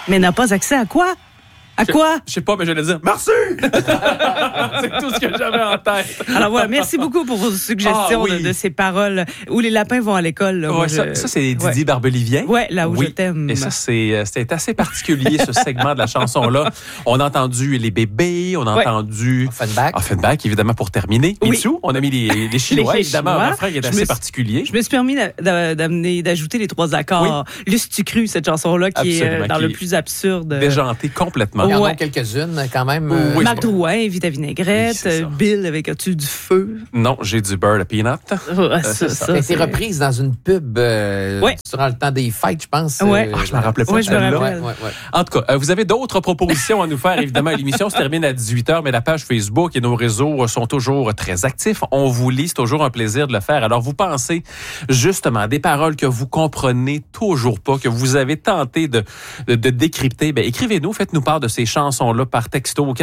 Mais n'a pas accès à quoi? À quoi? Je sais pas, mais j'allais dire merci! C'est tout ce que j'avais en tête. Alors voilà, merci beaucoup pour vos suggestions de ces paroles où les lapins vont à l'école. Là, ça, c'est Didier Barbelivien. Oui, là où je t'aime. Et ça, c'est assez particulier, ce segment de la chanson-là. On a entendu les bébés, on a entendu Offenbach, évidemment, pour terminer. Et dessous, on a mis les Chinois, évidemment, un refrain qui est assez particulier. Je me suis permis d'ajouter les 3 accords. L'eustu cru, cette chanson-là, qui est dans le plus absurde. Déjanté complètement. Regardons quelques-unes, quand même. Marc Drouin, Vita Vinaigrette, Bill avec As-tu du feu? Non, j'ai du beurre de peanut. Ça a été reprise dans une pub durant le temps des fêtes, je pense. Je m'en rappelais pas. Je me rappelle. En tout cas, vous avez d'autres propositions à nous faire, évidemment. L'émission se termine à 18h, mais la page Facebook et nos réseaux sont toujours très actifs. On vous lit, c'est toujours un plaisir de le faire. Alors, vous pensez justement à des paroles que vous comprenez toujours pas, que vous avez tenté de décrypter, écrivez-nous, faites-nous part de ces chansons-là par texto au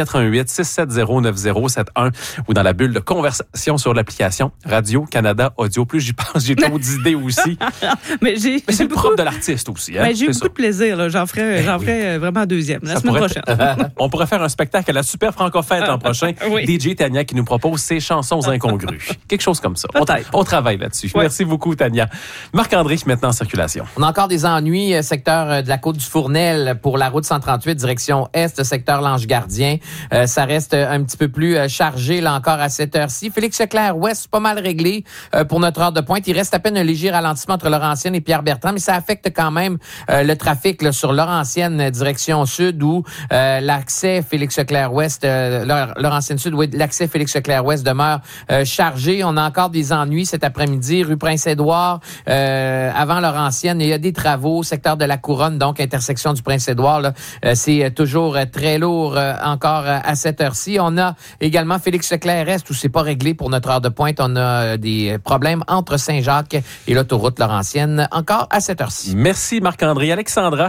88-670-9071 ou dans la bulle de conversation sur l'application Radio-Canada Audio. Plus j'y pense, j'ai trop d'idées aussi. Mais c'est le propre de l'artiste aussi. Hein? J'ai eu beaucoup de plaisir. Là. J'en ferai vraiment un deuxième la semaine prochaine. On pourrait faire un spectacle à la Super Franco-Fête l'an prochain. DJ Tania qui nous propose ses chansons incongrues. Quelque chose comme ça. On travaille là-dessus. Merci beaucoup, Tania. Marc-André, maintenant en circulation. On a encore des ennuis, secteur de la Côte-du-Fournel pour la route 138, direction Est, secteur l'Ange-Gardien. Ça reste un petit peu plus chargé, là encore, à cette heure-ci. Félix-Leclerc-Ouest, pas mal réglé pour notre heure de pointe. Il reste à peine un léger ralentissement entre Laurentienne et Pierre-Bertrand, mais ça affecte quand même le trafic là, sur Laurentienne, direction Sud, où l'accès Félix-Leclerc-Ouest, Laurentienne-Sud, où l'accès Félix-Leclerc-Ouest demeure chargé. On a encore des ennuis cet après-midi, rue Prince-Édouard, avant Laurentienne. Il y a des travaux, secteur de la Couronne, donc intersection du Prince-Édouard. Là, c'est toujours très lourd encore à cette heure-ci. On a également Félix-Leclerc-Est où c'est pas réglé pour notre heure de pointe. On a des problèmes entre Saint-Jacques et l'autoroute Laurentienne encore à cette heure-ci. Merci Marc-André. Alexandra,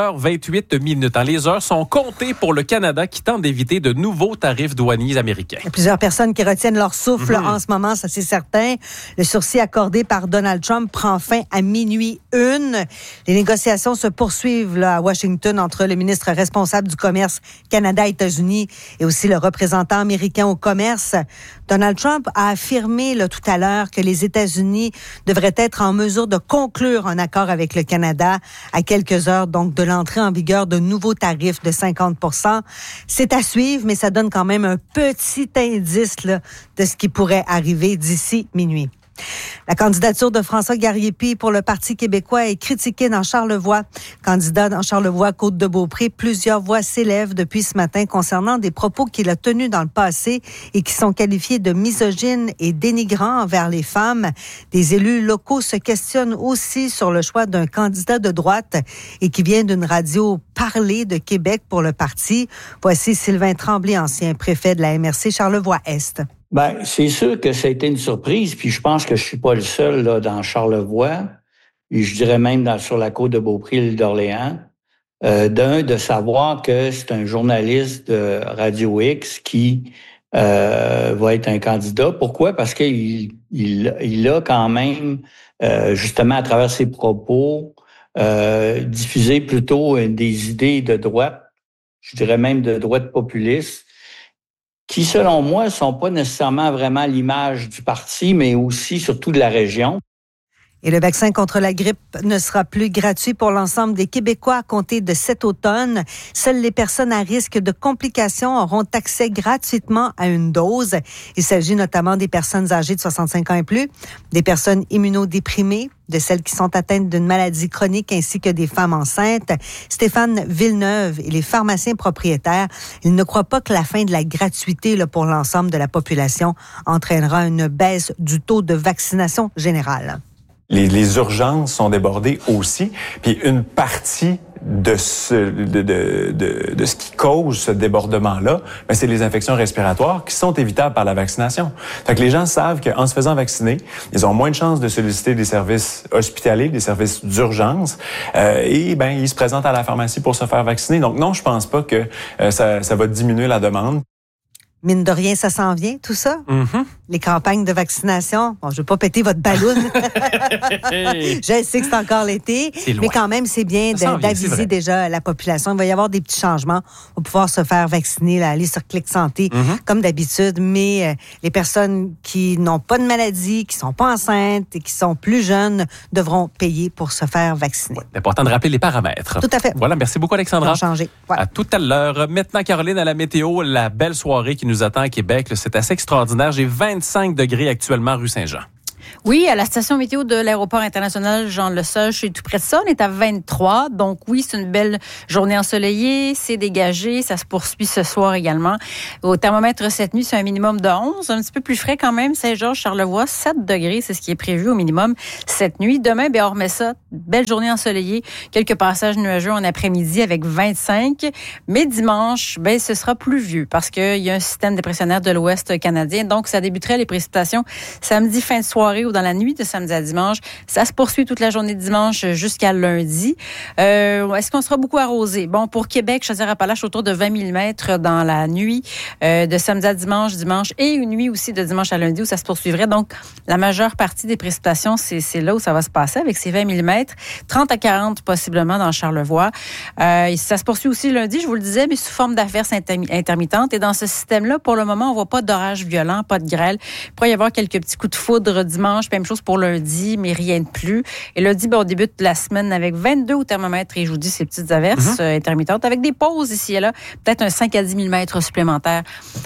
6h28. Les heures sont comptées pour le Canada qui tente d'éviter de nouveaux tarifs douaniers américains. Il y a plusieurs personnes qui retiennent leur souffle en ce moment, ça c'est certain. Le sursis accordé par Donald Trump prend fin à 12:01. Les négociations se poursuivent là, à Washington entre le ministre responsable du commerce Canada-États-Unis et aussi le représentant américain au commerce. Donald Trump a affirmé là, tout à l'heure que les États-Unis devraient être en mesure de conclure un accord avec le Canada à quelques heures donc de l'entrée en vigueur de nouveaux tarifs de 50%. C'est à suivre, mais ça donne quand même un petit indice là, de ce qui pourrait arriver d'ici minuit. La candidature de François Gariépy pour le Parti québécois est critiquée dans Charlevoix. Candidat dans Charlevoix, Côte-de-Beaupré, plusieurs voix s'élèvent depuis ce matin concernant des propos qu'il a tenus dans le passé et qui sont qualifiés de misogynes et dénigrants envers les femmes. Des élus locaux se questionnent aussi sur le choix d'un candidat de droite et qui vient d'une radio parlée de Québec pour le parti. Voici Sylvain Tremblay, ancien préfet de la MRC Charlevoix-Est. C'est sûr que ça a été une surprise, puis je pense que je suis pas le seul là, dans Charlevoix, et je dirais même sur la côte de Beaupré, l'île d'Orléans, de savoir que c'est un journaliste de Radio X qui va être un candidat. Pourquoi? Parce qu'il a quand même, justement, à travers ses propos, diffusé plutôt des idées de droite, je dirais même de droite populiste, qui, selon moi, ne sont pas nécessairement vraiment l'image du parti, mais aussi, surtout, de la région. Et le vaccin contre la grippe ne sera plus gratuit pour l'ensemble des Québécois à compter de cet automne. Seules les personnes à risque de complications auront accès gratuitement à une dose. Il s'agit notamment des personnes âgées de 65 ans et plus, des personnes immunodéprimées, de celles qui sont atteintes d'une maladie chronique ainsi que des femmes enceintes. Stéphane Villeneuve et les pharmaciens propriétaires, ils ne croient pas que la fin de la gratuité là, pour l'ensemble de la population entraînera une baisse du taux de vaccination générale. Les urgences sont débordées aussi, puis une partie de ce qui cause ce débordement-là, c'est les infections respiratoires qui sont évitables par la vaccination. Fait que les gens savent qu'en se faisant vacciner, ils ont moins de chances de solliciter des services hospitaliers, des services d'urgence, et ils se présentent à la pharmacie pour se faire vacciner. Donc non, je pense pas que ça va diminuer la demande. Mine de rien, ça s'en vient, tout ça. Mm-hmm. Les campagnes de vaccination. Bon, je veux pas péter votre ballon. Je sais que c'est encore l'été. Mais quand même, c'est bien d'aviser déjà la population. Il va y avoir des petits changements. On va pouvoir se faire vacciner, là, aller sur Clic Santé, comme d'habitude. Mais les personnes qui n'ont pas de maladie, qui sont pas enceintes et qui sont plus jeunes devront payer pour se faire vacciner. Ouais, c'est important de rappeler les paramètres. Tout à fait. Voilà, merci beaucoup, Alexandra. Changer. Ouais. À tout à l'heure. Maintenant, Caroline, à la météo, la belle soirée qui nous attend à Québec. Là, c'est assez extraordinaire. J'ai 25 degrés actuellement rue Saint-Jean. Oui, à la station météo de l'aéroport international Jean-Lesage, je suis tout près de ça. On est à 23. Donc oui, c'est une belle journée ensoleillée. C'est dégagé. Ça se poursuit ce soir également. Au thermomètre cette nuit, c'est un minimum de 11. Un petit peu plus frais quand même. Saint-Georges, Charlevoix, 7 degrés. C'est ce qui est prévu au minimum cette nuit. Demain, on remet ça. Belle journée ensoleillée. Quelques passages nuageux en après-midi avec 25. Mais dimanche, ce sera pluvieux parce qu'il y a un système dépressionnaire de l'Ouest canadien. Donc, ça débuterait les précipitations samedi fin de soirée ou dans la nuit de samedi à dimanche. Ça se poursuit toute la journée de dimanche jusqu'à lundi. Est-ce qu'on sera beaucoup arrosé? Bon, pour Québec, Chaudière-Appalaches, autour de 20 mm dans la nuit de samedi à dimanche et une nuit aussi de dimanche à lundi où ça se poursuivrait. Donc, la majeure partie des précipitations, c'est là où ça va se passer avec ces 20 mm. 30 à 40 possiblement dans Charlevoix. Ça se poursuit aussi lundi, je vous le disais, mais sous forme d'averses intermittentes. Et dans ce système-là, pour le moment, on voit pas d'orage violent, pas de grêle. Il pourrait y avoir quelques petits coups de foudre dimanche, même chose pour lundi, mais rien de plus. Et lundi, on débute la semaine avec 22 au thermomètre et je vous dis ces petites averses intermittentes avec des pauses ici et là, peut-être un 5 à 10 mm supplémentaires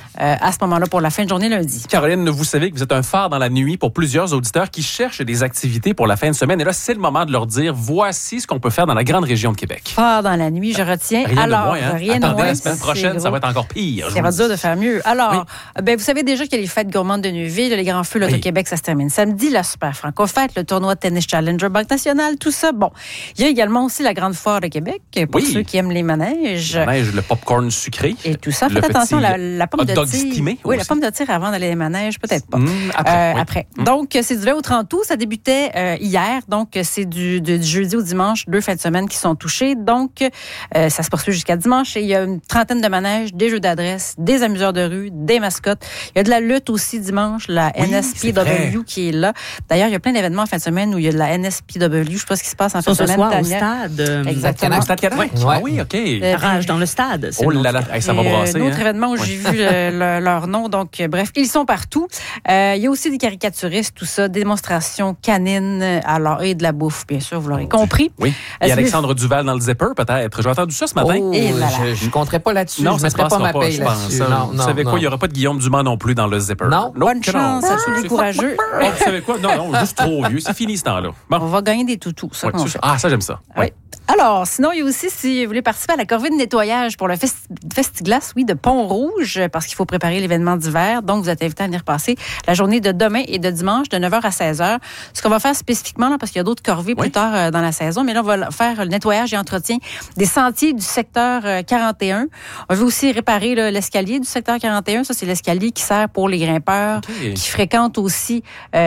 à ce moment-là pour la fin de journée lundi. Caroline, vous savez que vous êtes un phare dans la nuit pour plusieurs auditeurs qui cherchent des activités pour la fin de semaine. Et là, c'est le moment de leur dire, voici ce qu'on peut faire dans la grande région de Québec. Phare dans la nuit, je retiens. Rien de moins, hein? Rien Attendez, de moins, la semaine prochaine, ça va être encore pire. Ça va être dur de faire mieux. Alors, vous savez déjà qu'il y a les fêtes gourmandes de Neuville, les grands feux de Québec, ça se termine samedi, la Super Franco-Fête, le tournoi de tennis Challenger Banque Nationale, tout ça. Bon, il y a également aussi la Grande Foire de Québec, pour ceux qui aiment les manèges. Le popcorn sucré. Et tout ça. Faites attention, la pomme de tir. Oui, la pomme de tir avant d'aller les manèges, peut-être pas. Après. Donc, c'est du 20 au 30 août. Ça débutait hier. Donc, c'est du jeudi au dimanche, 2 fins de semaine qui sont touchées. Donc, ça se poursuit jusqu'à dimanche. Et il y a une trentaine de manèges, des jeux d'adresse, des amuseurs de rue, des mascottes. Il y a de la lutte aussi dimanche, la NSPW qui est là. D'ailleurs, il y a plein d'événements en fin de semaine où il y a de la NSPW. Je ne sais pas ce qui se passe en fin de semaine. Ce soir au stade. Exactement. Au stade Canac? Oui. Oui, OK. Rage dans le stade. Oh là là, ça va brasser. Un autre événement où j'ai vu leur nom. Donc, bref, ils sont partout. Il y a aussi des caricaturistes, tout ça, des démonstrations canines et de la bouffe, bien sûr, vous l'aurez compris. Oui. Et Alexandre Duval dans le zipper, peut-être. J'ai entendu ça ce matin. Je ne compterais pas là-dessus. Non, je ne mettrais pas ma paye je pense. là-dessus. Vous savez quoi? Il n'y aura pas de Guillaume Dumas non plus dans le zipper. Non. Bonne chance à tous les courageux. Vous savez quoi? Non, juste trop vieux. C'est fini ce temps-là. Bon. On va gagner des toutous. Ça, ça, j'aime ça. Oui. Alors, sinon, il y a aussi, si vous voulez participer à la corvée de nettoyage pour le Festiglas, de Pont-Rouge, parce qu'il faut préparer l'événement d'hiver. Donc, vous êtes invité à venir passer la journée de demain et de dimanche, de 9h à 16h. Ce qu'on va faire spécifiquement, là, parce qu'il y a d'autres corvées plus tard dans la saison, mais là, on va faire le nettoyage et entretien des sentiers du secteur 41. On veut aussi réparer l'escalier du secteur 41. Ça, c'est l'escalier qui sert pour les grimpeurs, qui fréquentent aussi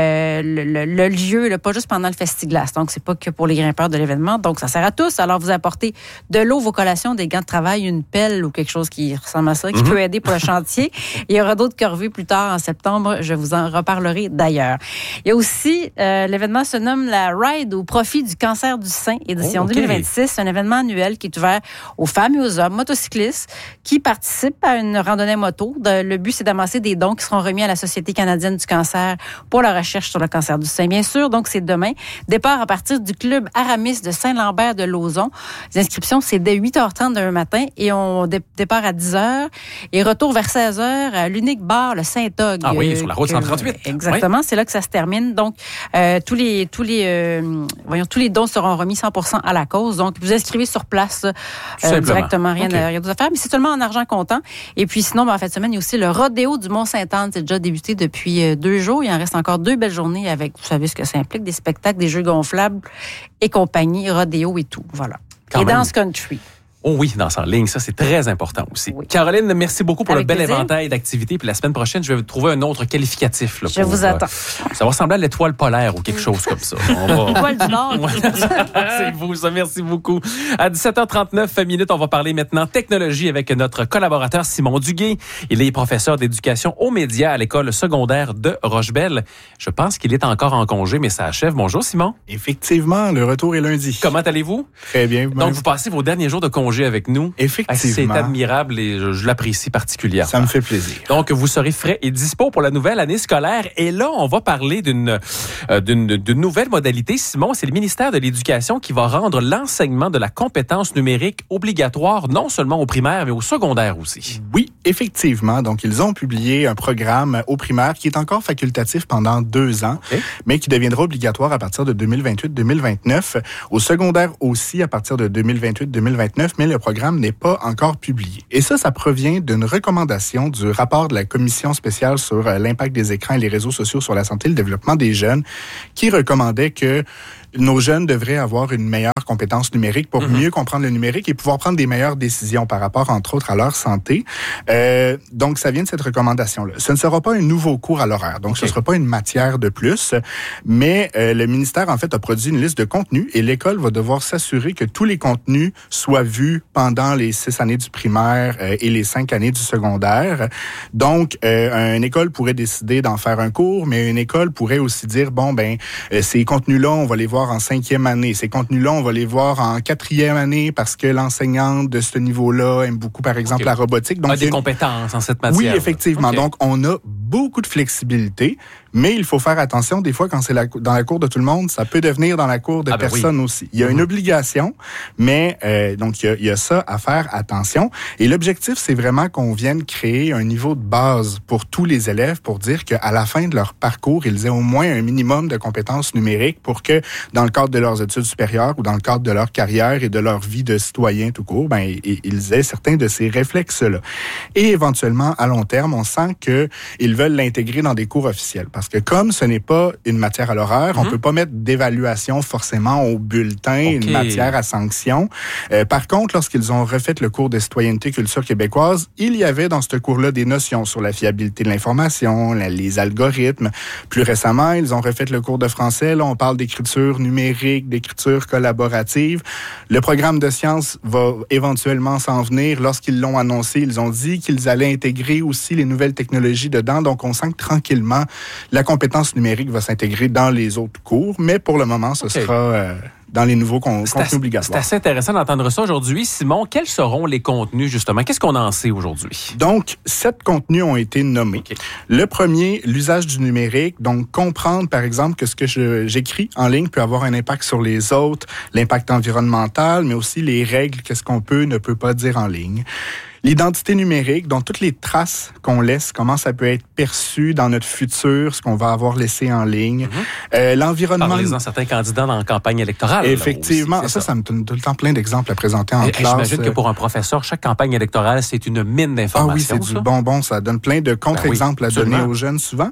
le lieu, pas juste pendant le Festiglas. Donc, c'est pas que pour les grimpeurs de l'événement. Donc, ça sert à tous. Alors, vous apportez de l'eau, vos collations, des gants de travail, une pelle ou quelque chose qui ressemble à ça, qui peut aider pour le chantier. Il y aura d'autres corvées plus tard en septembre. Je vous en reparlerai d'ailleurs. Il y a aussi, l'événement se nomme la Ride au profit du cancer du sein, édition 2026. C'est un événement annuel qui est ouvert aux femmes et aux hommes motocyclistes qui participent à une randonnée moto. Le but, c'est d'amasser des dons qui seront remis à la Société canadienne du cancer pour la recherche sur le cancer du sein, bien sûr. Donc, c'est demain. Départ à partir du club Aramis de Saint-Lambert de Lauzon. Les inscriptions, c'est dès 8h30 demain matin et on départ à 10h et retour vers 16h à l'unique bar, le Saint-Og. Ah oui, sur la route 138. Exactement, c'est là que ça se termine. Donc, tous les dons seront remis 100% à la cause. Donc, vous inscrivez sur place directement, rien d'autre à faire. Mais c'est seulement en argent comptant. Et puis, sinon, en fin de semaine, il y a aussi le rodéo du Mont-Sainte-Anne. C'est déjà débuté depuis 2 jours. Il en reste encore 2 belles journées avec, vous savez ce que ça implique, des spectacles, des jeux gonflables et compagnie, rodéo et tout. Voilà. Et Dance Country. Oh oui, danse en ligne, ça c'est très important aussi. Oui. Caroline, merci beaucoup pour Avec le bel plaisir. éventail d'activités. Puis la semaine prochaine, je vais vous trouver un autre qualificatif. Là, Je vous attends. Ça va ressembler à l'étoile polaire ou quelque chose comme ça. L'étoile du Nord. C'est vous, ça. Merci beaucoup. À 17h39 minutes, on va parler maintenant technologie avec notre collaborateur Simon Duguay. Il est professeur d'éducation aux médias à l'école secondaire de Rochebelle. Je pense qu'il est encore en congé, mais ça achève. Bonjour Simon. Effectivement, le retour est lundi. Comment allez-vous? Très bien. Donc, vous passez vos derniers jours de congé avec nous. Effectivement. C'est admirable et je l'apprécie particulièrement. Ça me fait plaisir. Donc, vous serez frais et dispo pour la nouvelle année scolaire. Et là, on va parler d'une nouvelle modalité. Simon, c'est le ministère de l'Éducation qui va rendre l'enseignement de la compétence numérique obligatoire, non seulement au primaire, mais au secondaire aussi. Oui, effectivement. Donc, ils ont publié un programme au primaire qui est encore facultatif pendant 2 ans, mais qui deviendra obligatoire à partir de 2028-2029. Au secondaire aussi, à partir de 2028-2029, mais le programme n'est pas encore publié. Et ça provient d'une recommandation du rapport de la Commission spéciale sur l'impact des écrans et les réseaux sociaux sur la santé et le développement des jeunes, qui recommandait que nos jeunes devraient avoir une meilleure compétence numérique pour mieux comprendre le numérique et pouvoir prendre des meilleures décisions par rapport, entre autres, à leur santé. Donc, ça vient de cette recommandation-là. Ce ne sera pas un nouveau cours à l'horaire, donc ce ne sera pas une matière de plus, mais le ministère, en fait, a produit une liste de contenus et l'école va devoir s'assurer que tous les contenus soient vus pendant les 6 années du primaire et les 5 années du secondaire. Donc, une école pourrait décider d'en faire un cours, mais une école pourrait aussi dire, ces contenus-là, on va les voir en 5e année. Ces contenus-là, on va les voir en 4e année parce que l'enseignante de ce niveau-là aime beaucoup, par exemple, la robotique. Donc, des compétences en cette matière. Oui, effectivement. Donc, on a beaucoup de flexibilité, mais il faut faire attention. Des fois, quand c'est dans la cour de tout le monde, ça peut devenir dans la cour de personne aussi. Il y a une obligation, mais donc il y a ça à faire attention. Et l'objectif, c'est vraiment qu'on vienne créer un niveau de base pour tous les élèves pour dire qu'à la fin de leur parcours, ils aient au moins un minimum de compétences numériques pour que, dans le cadre de leurs études supérieures ou dans le cadre de leur carrière et de leur vie de citoyen tout court, ils aient certains de ces réflexes-là. Et éventuellement, à long terme, on sent qu'ils veulent l'intégrer dans des cours officiels. Parce que comme ce n'est pas une matière à l'horaire, on peut pas mettre d'évaluation forcément au bulletin, une matière à sanction. Par contre, lorsqu'ils ont refait le cours de citoyenneté culture québécoise, il y avait dans ce cours-là des notions sur la fiabilité de l'information, les algorithmes. Plus récemment, ils ont refait le cours de français. Là, on parle d'écriture numérique, d'écriture collaborative. Le programme de sciences va éventuellement s'en venir. Lorsqu'ils l'ont annoncé, ils ont dit qu'ils allaient intégrer aussi les nouvelles technologies dedans. Donc, on sent que tranquillement, la compétence numérique va s'intégrer dans les autres cours, mais pour le moment, ce sera dans les nouveaux contenus obligatoires. C'est assez intéressant d'entendre ça aujourd'hui. Simon, quels seront les contenus, justement? Qu'est-ce qu'on en sait aujourd'hui? Donc, 7 contenus ont été nommés. Le premier, l'usage du numérique. Donc, comprendre, par exemple, que ce que j'écris en ligne peut avoir un impact sur les autres, l'impact environnemental, mais aussi les règles, qu'est-ce qu'on peut, ne peut pas dire en ligne. L'identité numérique, donc toutes les traces qu'on laisse, comment ça peut être perçu dans notre futur, ce qu'on va avoir laissé en ligne. L'environnement... Parlez-en certains candidats dans la campagne électorale. Effectivement. Aussi, ça me donne tout le temps plein d'exemples à présenter en classe. J'imagine que pour un professeur, chaque campagne électorale, c'est une mine d'informations. Ah oui, c'est du bonbon. Ça donne plein de contre-exemples à donner aux jeunes souvent.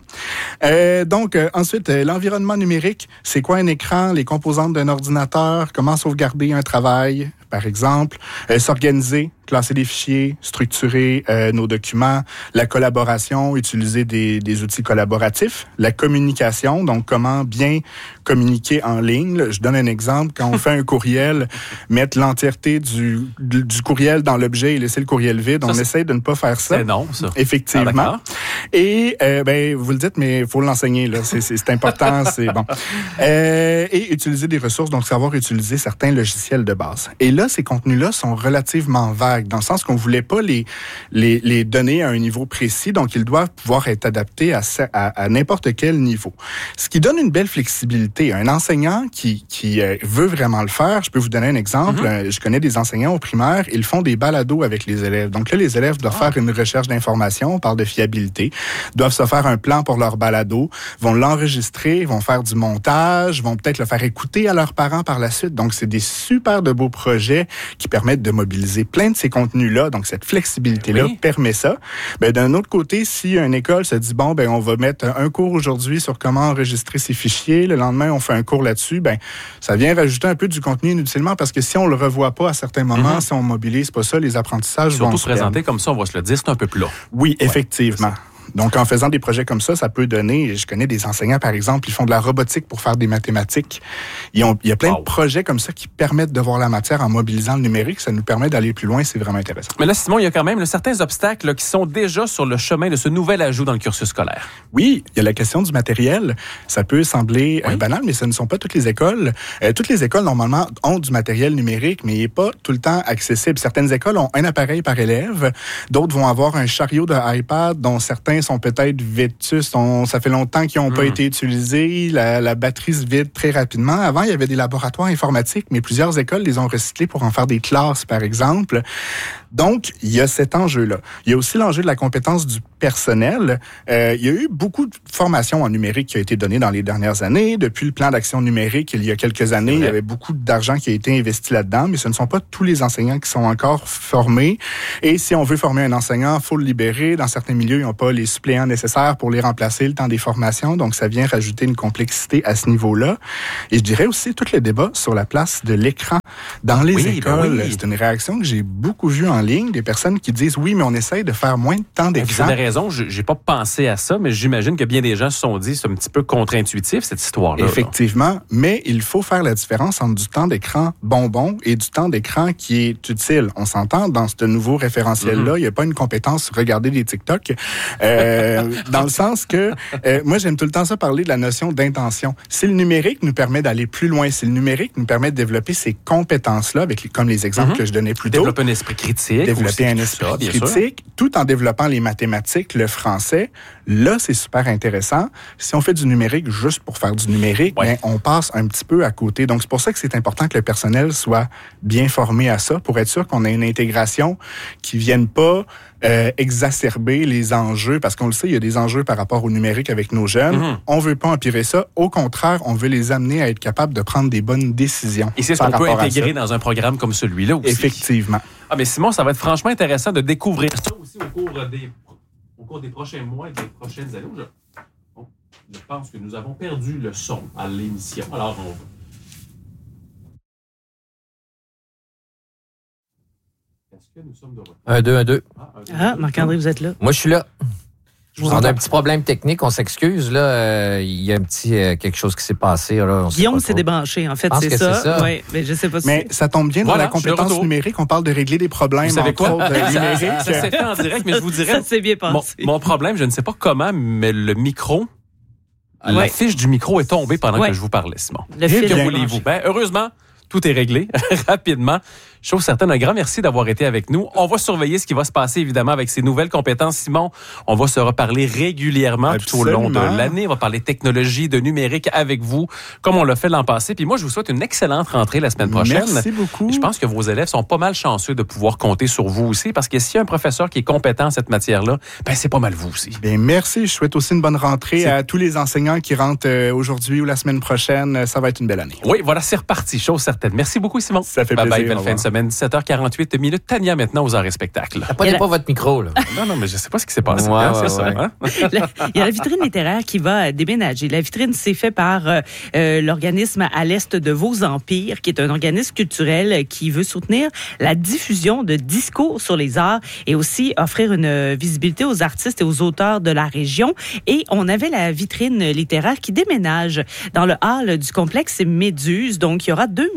Ensuite, l'environnement numérique, c'est quoi un écran, les composantes d'un ordinateur, comment sauvegarder un travail, par exemple, s'organiser, classer des fichiers, structurer nos documents, la collaboration, utiliser des outils collaboratifs, la communication, donc comment bien communiquer en ligne. Là, je donne un exemple. Quand on fait un courriel, mettre l'entièreté du courriel dans l'objet et laisser le courriel vide, on essaie de ne pas faire ça. C'est non, ça. Effectivement. Et vous le dites, mais il faut l'enseigner. Là, c'est important, c'est bon. Et utiliser des ressources, donc savoir utiliser certains logiciels de base. Et là, ces contenus-là sont relativement vagues, dans le sens qu'on ne voulait pas les donner à un niveau précis, donc ils doivent pouvoir être adaptés à n'importe quel niveau. Ce qui donne une belle flexibilité. Un enseignant qui veut vraiment le faire, je peux vous donner un exemple. Je connais des enseignants au primaire, ils font des balados avec les élèves. Donc là, les élèves doivent faire une recherche d'informations, on parle de fiabilité, doivent se faire un plan pour leur balado, vont l'enregistrer, vont faire du montage, vont peut-être le faire écouter à leurs parents par la suite. Donc, c'est des super de beaux projets qui permettent de mobiliser plein de ces contenus-là. Donc, cette flexibilité-là permet ça. D'un autre côté, si une école se dit, on va mettre un cours aujourd'hui sur comment enregistrer ses fichiers, le lendemain, demain on fait un cours là-dessus, ben ça vient rajouter un peu du contenu inutilement parce que si on le revoit pas à certains moments, si on mobilise pas ça, les apprentissages vont se perdre. Surtout présenté comme ça, on va se le dire, c'est un peu plat. Oui, effectivement. Donc, en faisant des projets comme ça peut donner... Je connais des enseignants, par exemple, ils font de la robotique pour faire des mathématiques. Il y a plein de projets comme ça qui permettent de voir la matière en mobilisant le numérique. Ça nous permet d'aller plus loin. C'est vraiment intéressant. Mais là, Simon, il y a quand même certains obstacles qui sont déjà sur le chemin de ce nouvel ajout dans le cursus scolaire. Oui, il y a la question du matériel. Ça peut sembler banal, mais ce ne sont pas toutes les écoles. Toutes les écoles, normalement, ont du matériel numérique, mais il n'est pas tout le temps accessible. Certaines écoles ont un appareil par élève. D'autres vont avoir un chariot de iPad dont certains sont peut-être vétustes. Ça fait longtemps qu'ils n'ont pas été utilisés. La batterie se vide très rapidement. Avant, il y avait des laboratoires informatiques, mais plusieurs écoles les ont recyclés pour en faire des classes, par exemple. Donc, il y a cet enjeu-là. Il y a aussi l'enjeu de la compétence du personnel. Il y a eu beaucoup de formations en numérique qui a été donnée dans les dernières années. Depuis le plan d'action numérique, il y a quelques années, il y avait beaucoup d'argent qui a été investi là-dedans, mais ce ne sont pas tous les enseignants qui sont encore formés. Et si on veut former un enseignant, il faut le libérer. Dans certains milieux, ils n'ont pas les suppléants nécessaires pour les remplacer le temps des formations. Donc, ça vient rajouter une complexité à ce niveau-là. Et je dirais aussi tout le débat sur la place de l'écran dans les écoles. C'est une réaction que j'ai beaucoup vue en ligne, des personnes qui disent oui, mais on essaye de faire moins de temps d'écran. Vous avez raison, j'ai pas pensé à ça, mais j'imagine que bien des gens se sont dit c'est un petit peu contre-intuitif, cette histoire-là. Effectivement, mais il faut faire la différence entre du temps d'écran bonbon et du temps d'écran qui est utile. On s'entend dans ce nouveau référentiel-là, il n'y a pas une compétence regarder des TikTok, dans le sens que moi, j'aime tout le temps ça parler de la notion d'intention. Si le numérique nous permet d'aller plus loin, si le numérique nous permet de développer ces compétences-là, comme les exemples que je donnais plus tôt. Développer un esprit critique. Développer un esprit critique, tout en développant les mathématiques, le français. Là, c'est super intéressant. Si on fait du numérique juste pour faire du numérique, ben, on passe un petit peu à côté. Donc, c'est pour ça que c'est important que le personnel soit bien formé à ça, pour être sûr qu'on ait une intégration qui ne vienne pas exacerber les enjeux, parce qu'on le sait, il y a des enjeux par rapport au numérique avec nos jeunes. On ne veut pas empirer ça. Au contraire, on veut les amener à être capables de prendre des bonnes décisions. Et c'est ce qu'on peut intégrer dans un programme comme celui-là aussi. Effectivement. Ah, mais Simon, ça va être franchement intéressant de découvrir ça aussi au cours des prochains mois et des prochaines années. Je pense que nous avons perdu le son à l'émission. Alors, est-ce que nous sommes de retour? 1, 2, 1, 2. Marc-André, vous êtes là? Moi, je suis là. On a un petit problème technique, on s'excuse. Là, il y a un petit quelque chose qui s'est passé. Là, Guillaume s'est débranché, en fait, c'est ça. Oui, mais je sais pas si... Mais ça tombe bien dans la compétence numérique. On parle de régler des problèmes, vous savez entre autres, numériques. Ça s'est fait en direct, mais je vous dirais... Ça s'est bien passé. Mon problème, je ne sais pas comment, mais le micro... La fiche du micro est tombée pendant que je vous parlais, Simon. Que voulez-vous? Ben, heureusement, tout est réglé rapidement. Je trouve certaine, un grand merci d'avoir été avec nous. On va surveiller ce qui va se passer, évidemment, avec ces nouvelles compétences. Simon, on va se reparler régulièrement tout au long de l'année. On va parler technologie, de numérique avec vous, comme on l'a fait l'an passé. Puis moi, je vous souhaite une excellente rentrée la semaine prochaine. Merci beaucoup. Et je pense que vos élèves sont pas mal chanceux de pouvoir compter sur vous aussi, parce que s'il y a un professeur qui est compétent en cette matière-là, ben c'est pas mal vous aussi. Bien, merci. Je souhaite aussi une bonne rentrée à tous les enseignants qui rentrent aujourd'hui ou la semaine prochaine. Ça va être une belle année. Oui, voilà, c'est reparti. Chose certaine. Merci beaucoup, Simon. Ça fait plaisir. Bye bye, belle fin de semaine. 17h48 minutes. Tania, maintenant, aux arts et spectacles. Apprenez pas votre micro, là. Non, mais je sais pas ce qui s'est passé. C'est ça, hein? Il y a la vitrine littéraire qui va déménager. La vitrine, c'est fait par l'organisme à l'Est de Vaux-Empire, qui est un organisme culturel qui veut soutenir la diffusion de discours sur les arts et aussi offrir une visibilité aux artistes et aux auteurs de la région. Et on avait la vitrine littéraire qui déménage dans le hall du complexe Méduse. Donc, il y aura deux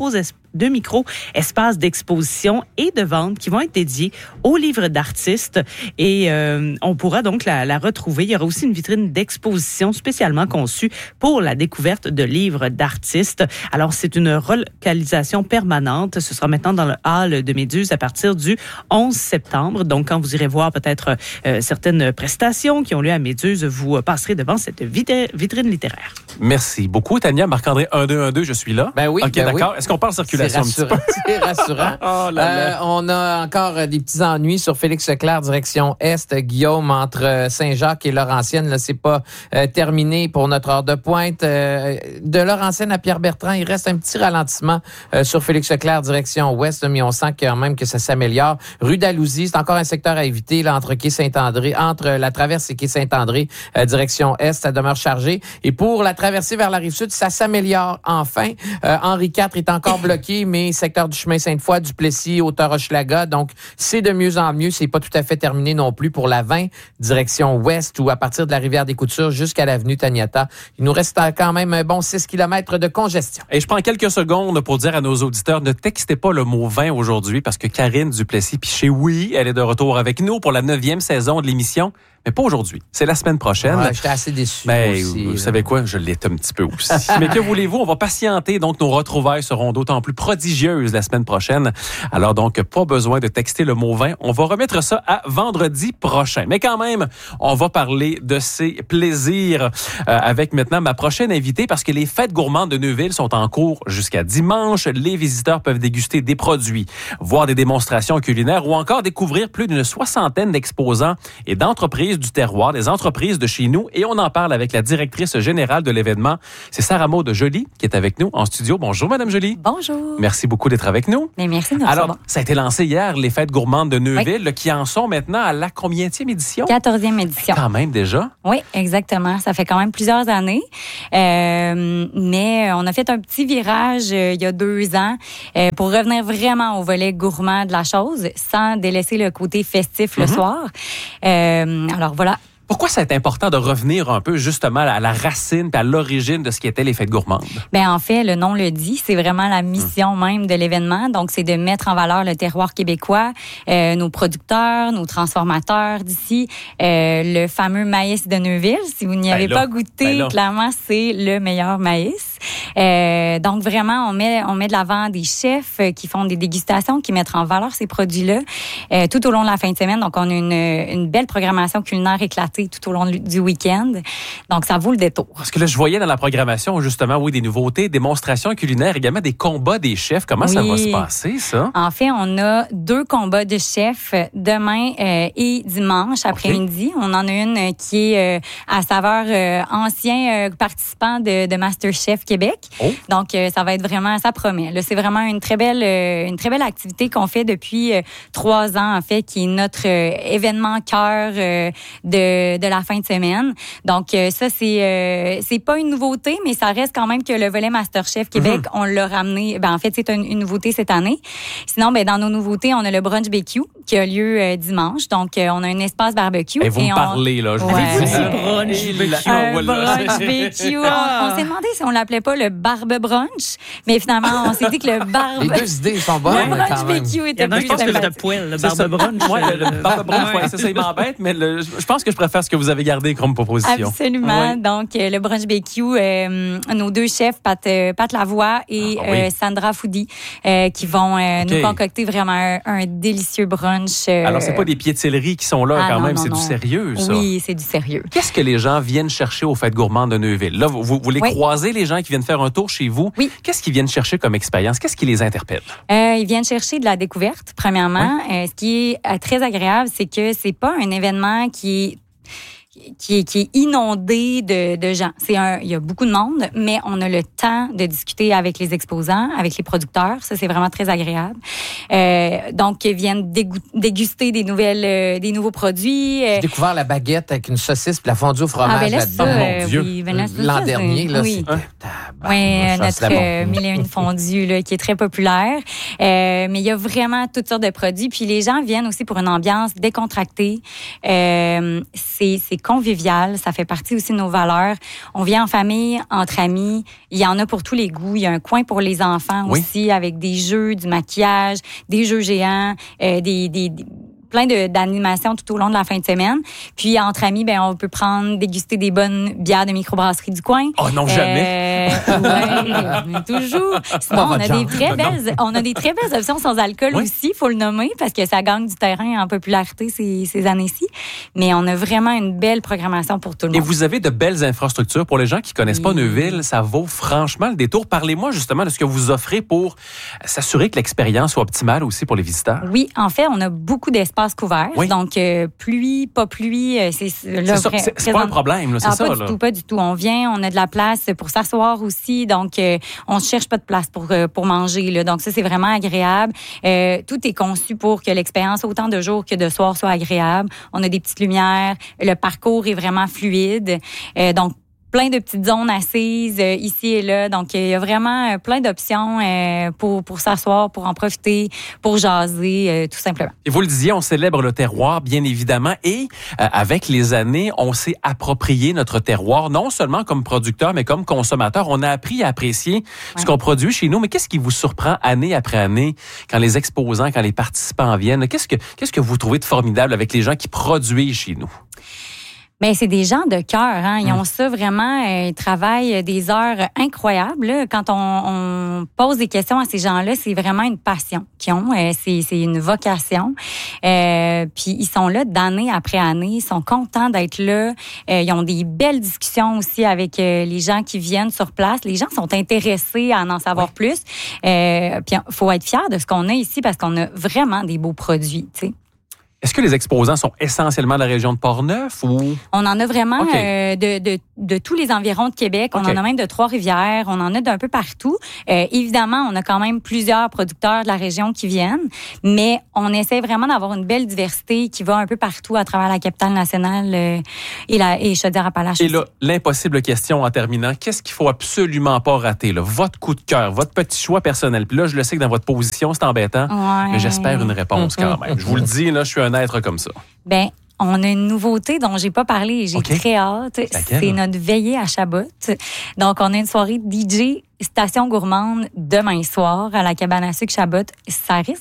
micro-espaces d'exposition et de vente qui vont être dédiés aux livres d'artistes. Et on pourra donc la retrouver. Il y aura aussi une vitrine d'exposition spécialement conçue pour la découverte de livres d'artistes. Alors, c'est une relocalisation permanente. Ce sera maintenant dans le hall de Méduse à partir du 11 septembre. Donc, quand vous irez voir peut-être certaines prestations qui ont lieu à Méduse, vous passerez devant cette vitrine littéraire. Merci beaucoup, Tania. Marc-André, 1, 2, 1, 2, je suis là. Ben oui. OK, d'accord. Est-ce qu'on parle circulation? situation un petit peu. C'est rassurant. Oh là là. On a encore des petits ennuis sur Félix Leclerc, direction Est. Guillaume, entre Saint-Jacques et Laurentienne, là, c'est pas terminé pour notre heure de pointe. De Laurentienne à Pierre-Bertrand, il reste un petit ralentissement sur Félix Leclerc, direction Ouest, mais on sent quand même que ça s'améliore. Rue d'Alousie, c'est encore un secteur à éviter, là, entre quai Saint-André, entre la traverse et quai Saint-André, direction Est, ça demeure chargé. Et pour la traversée vers la Rive-Sud, ça s'améliore enfin. Henri IV est encore bloqué, mais secteur du chemin Sainte-Foy, Duplessis, Hauteur-Hochelaga, donc c'est de mieux en mieux. C'est pas tout à fait terminé non plus pour la 20, direction Ouest, ou à partir de la rivière des Coutures jusqu'à l'avenue Taniata. Il nous reste quand même un bon 6 km de congestion. Et je prends quelques secondes pour dire à nos auditeurs, ne textez pas le mot 20 aujourd'hui parce que Karine Duplessis-Piché, oui, elle est de retour avec nous pour la 9e saison de l'émission. Mais pas aujourd'hui. C'est la semaine prochaine. Ouais, j'étais assez déçu aussi. Vous savez quoi? Je l'étais un petit peu aussi. Mais que voulez-vous? On va patienter. Donc, nos retrouvailles seront d'autant plus prodigieuses la semaine prochaine. Alors, donc, pas besoin de texter le mot 20. On va remettre ça à vendredi prochain. Mais quand même, on va parler de ces plaisirs avec maintenant ma prochaine invitée parce que les fêtes gourmandes de Neuville sont en cours jusqu'à dimanche. Les visiteurs peuvent déguster des produits, voir des démonstrations culinaires ou encore découvrir plus d'une 60aine d'exposants et d'entreprises du terroir, des entreprises de chez nous. Et on en parle avec la directrice générale de l'événement. C'est Sarah Maud Joly qui est avec nous en studio. Bonjour, Madame Joly. Bonjour. Merci beaucoup d'être avec nous. Mais merci de nous Alors, recevoir. ça a été lancé hier, les fêtes gourmandes de Neuville, qui en sont maintenant à la combienième édition? 14e édition. Quand même déjà? Oui, exactement. Ça fait quand même plusieurs années. Mais on a fait un petit virage il y a 2 ans pour revenir vraiment au volet gourmand de la chose, sans délaisser le côté festif le soir. Alors voilà. Pourquoi c'est important de revenir un peu justement à la racine et à l'origine de ce qui étaient les fêtes gourmandes? Ben en fait, le nom le dit, c'est vraiment la mission même de l'événement. Donc, c'est de mettre en valeur le terroir québécois, nos producteurs, nos transformateurs d'ici, le fameux maïs de Neuville. Si vous n'y avez pas goûté, clairement, c'est le meilleur maïs. Donc, vraiment, on met de l'avant des chefs qui font des dégustations, qui mettent en valeur ces produits-là tout au long de la fin de semaine. Donc, on a une belle programmation culinaire éclatée tout au long du week-end. Donc, ça vaut le détour. Parce que là, je voyais dans la programmation, justement, oui, des nouveautés, démonstrations culinaires, également des combats des chefs. Comment ça va se passer, ça? En fait, on a 2 combats de chefs demain et dimanche après-midi. On en a une qui est à saveur ancien participant de MasterChef Québec. Oh. Donc, ça va être vraiment, ça promet. Là, c'est vraiment une très belle activité qu'on fait depuis 3 ans, en fait, qui est notre événement cœur de la fin de semaine. Donc, ça, c'est pas une nouveauté, mais ça reste quand même que le volet MasterChef Québec, on l'a ramené. Ben, en fait, c'est une nouveauté cette année. Sinon, ben, dans nos nouveautés, on a le brunch BQ qui a lieu dimanche. Donc, on a un espace barbecue. Et vous me parlez, là. Je vous brunch BQ. On s'est demandé si on l'appelait pas le barbe brunch, mais finalement, on s'est dit que le barbe... Les 2 idées sont bonnes, le brunch BQ était plus sympathique. Le barbe brunch. Le barbe brunch, ça m'embête, mais je pense que je préfère ce que vous avez gardé comme proposition. Absolument. Oui. Donc, le brunch BQ, nos 2 chefs, Pat Lavoie et Sandra Foudi, qui vont nous concocter vraiment un délicieux brunch. Alors, c'est pas des pieds de céleri qui sont là quand même, c'est du sérieux, ça. Oui, c'est du sérieux. Qu'est-ce que les gens viennent chercher aux fêtes gourmandes de Neuville? Là, vous les croisez, les gens qui viennent faire un tour chez vous. Oui. Qu'est-ce qu'ils viennent chercher comme expérience? Qu'est-ce qui les interpelle? Ils viennent chercher de la découverte, premièrement. Ce qui est très agréable, c'est que c'est pas un événement qui est inondé de gens. Il y a beaucoup de monde, mais on a le temps de discuter avec les exposants, avec les producteurs. Ça, c'est vraiment très agréable. Donc, ils viennent déguster des nouveaux produits. J'ai découvert la baguette avec une saucisse et la fondue au fromage là-dedans. Mon Dieu. Oui, l'an dernier, là, oui. c'était... notre 1001 fondue, là, qui est très populaire. Mais il y a vraiment toutes sortes de produits. Puis les gens viennent aussi pour une ambiance décontractée. C'est convivial, ça fait partie aussi de nos valeurs. On vient en famille, entre amis. Il y en a pour tous les goûts. Il y a un coin pour les enfants aussi, avec des jeux, du maquillage, des jeux géants, plein d'animations tout au long de la fin de semaine. Puis, entre amis, ben on peut déguster des bonnes bières de microbrasserie du coin. Oh non, jamais! Oui, toujours. Sinon, on a des très belles options sans alcool aussi, il faut le nommer, parce que ça gagne du terrain en popularité ces années-ci. Mais on a vraiment une belle programmation pour tout le monde. Et vous avez de belles infrastructures. Pour les gens qui connaissent pas Neuville, ça vaut franchement le détour. Parlez-moi justement de ce que vous offrez pour s'assurer que l'expérience soit optimale aussi pour les visiteurs. Oui, en fait, on a beaucoup d'espaces couverts. Oui. Donc, pluie, pas pluie, c'est pas un problème, là, c'est ça. Pas du tout. On vient, on a de la place pour s'asseoir aussi. Donc, on ne cherche pas de place pour manger, là. Donc, ça, c'est vraiment agréable. Tout est conçu pour que l'expérience, autant de jour que de soir, soit agréable. On a des petites lumières. Le parcours est vraiment fluide. Donc, plein de petites zones assises ici et là. Donc, il y a vraiment plein d'options pour s'asseoir, pour en profiter, pour jaser, tout simplement. Et vous le disiez, on célèbre le terroir, bien évidemment. Et avec les années, on s'est approprié notre terroir, non seulement comme producteur, mais comme consommateur. On a appris à apprécier ce qu'on produit chez nous. Mais qu'est-ce qui vous surprend année après année quand les exposants, quand les participants viennent? Qu'est-ce que vous trouvez de formidable avec les gens qui produisent chez nous? Ben c'est des gens de cœur, hein. Ils ont ça vraiment, ils travaillent des heures incroyables. Là. Quand on pose des questions à ces gens-là, c'est vraiment une passion qu'ils ont, c'est une vocation. Puis ils sont là d'année après année, ils sont contents d'être là. Ils ont des belles discussions aussi avec les gens qui viennent sur place. Les gens sont intéressés à en savoir plus. Puis faut être fier de ce qu'on a ici parce qu'on a vraiment des beaux produits, tu sais. Est-ce que les exposants sont essentiellement de la région de Portneuf ou? On en a vraiment de tous les environs de Québec. On en a même de Trois-Rivières. On en a d'un peu partout. Évidemment, on a quand même plusieurs producteurs de la région qui viennent, mais on essaie vraiment d'avoir une belle diversité qui va un peu partout à travers la capitale nationale et Chaudière-Appalaches. Et là, l'impossible question en terminant, qu'est-ce qu'il faut absolument pas rater? Là? Votre coup de cœur, votre petit choix personnel. Puis là, je le sais que dans votre position, c'est embêtant, mais j'espère une réponse quand même. Je vous le dis, là, je suis un être comme ça. Ben, on a une nouveauté dont j'ai pas parlé et j'ai très hâte. C'est notre veillée à Chabot. Donc, on a une soirée DJ station gourmande demain soir à la cabane à sucre Chabot. Ça risque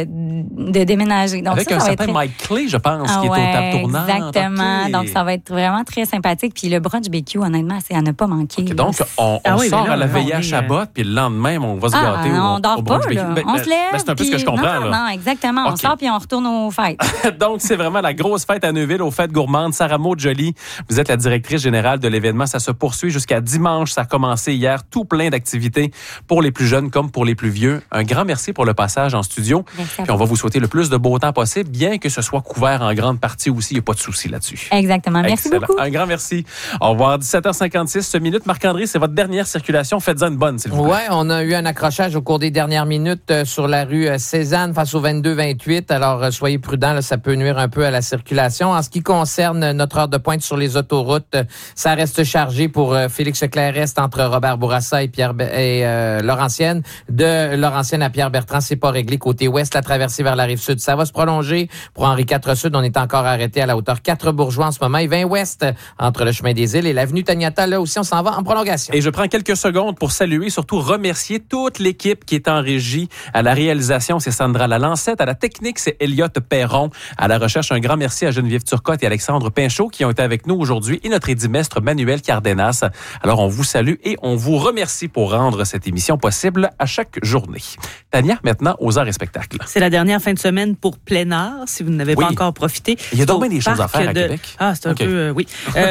de déménager. Donc, avec un certain Mike Clay, je pense, qui est au table tournante. Exactement. Donc, ça va être vraiment très sympathique. Puis le brunch BQ, honnêtement, c'est à ne pas manquer. Donc, on sort à la veillée à Chabot, puis le lendemain, on va se gâter on dort pas, là. On se lève. C'est un peu ce que je comprends. Non, exactement. On sort puis on retourne aux fêtes. Donc, c'est vraiment la grosse fête à Neuville, aux fêtes gourmandes. Sarah Maud Joly, vous êtes la directrice générale de l'événement. Ça se poursuit jusqu'à dimanche. Ça a commencé hier. Tout plein d'activités pour les plus jeunes comme pour les plus vieux. Un grand merci pour le passage en studio. Puis on va vous souhaiter le plus de beau temps possible, bien que ce soit couvert en grande partie aussi. Il n'y a pas de souci là-dessus. Exactement. Merci beaucoup. Un grand merci. Au revoir. 17h56 minutes. Marc-André, c'est votre dernière circulation. Faites-en une bonne, s'il vous plaît. Oui, on a eu un accrochage au cours des dernières minutes sur la rue Cézanne face au 22-28. Alors, soyez prudents, là, ça peut nuire un peu à la circulation. En ce qui concerne notre heure de pointe sur les autoroutes, ça reste chargé pour Félix Leclerc-Est entre Robert Bourassa et Laurentienne. De Laurentienne à Pierre-Bertrand, c'est pas réglé. Côté ouest, la traversée vers la Rive-Sud, ça va se prolonger. Pour Henri IV Sud, on est encore arrêté à la hauteur 4 Bourgeois en ce moment. Et 20 ouest, entre le chemin des Îles et l'avenue Taniata, là aussi, on s'en va en prolongation. Et je prends quelques secondes pour saluer, surtout remercier toute l'équipe qui est en régie. À la réalisation, c'est Sandra Lalancette. À la technique, c'est Elliot Perron. À la recherche, un grand merci à Geneviève Turcotte et Alexandre Pinchot qui ont été avec nous aujourd'hui et notre édimestre Manuel Cardenas. Alors, on vous salue et on vous remercie pour rendre cette émission possible à chaque journée. Tania, maintenant, aux arts et spectacles. C'est la dernière fin de semaine pour plein art, si vous n'avez pas encore profité. Il y a donc bien des choses à faire à Québec. C'est un peu, oui.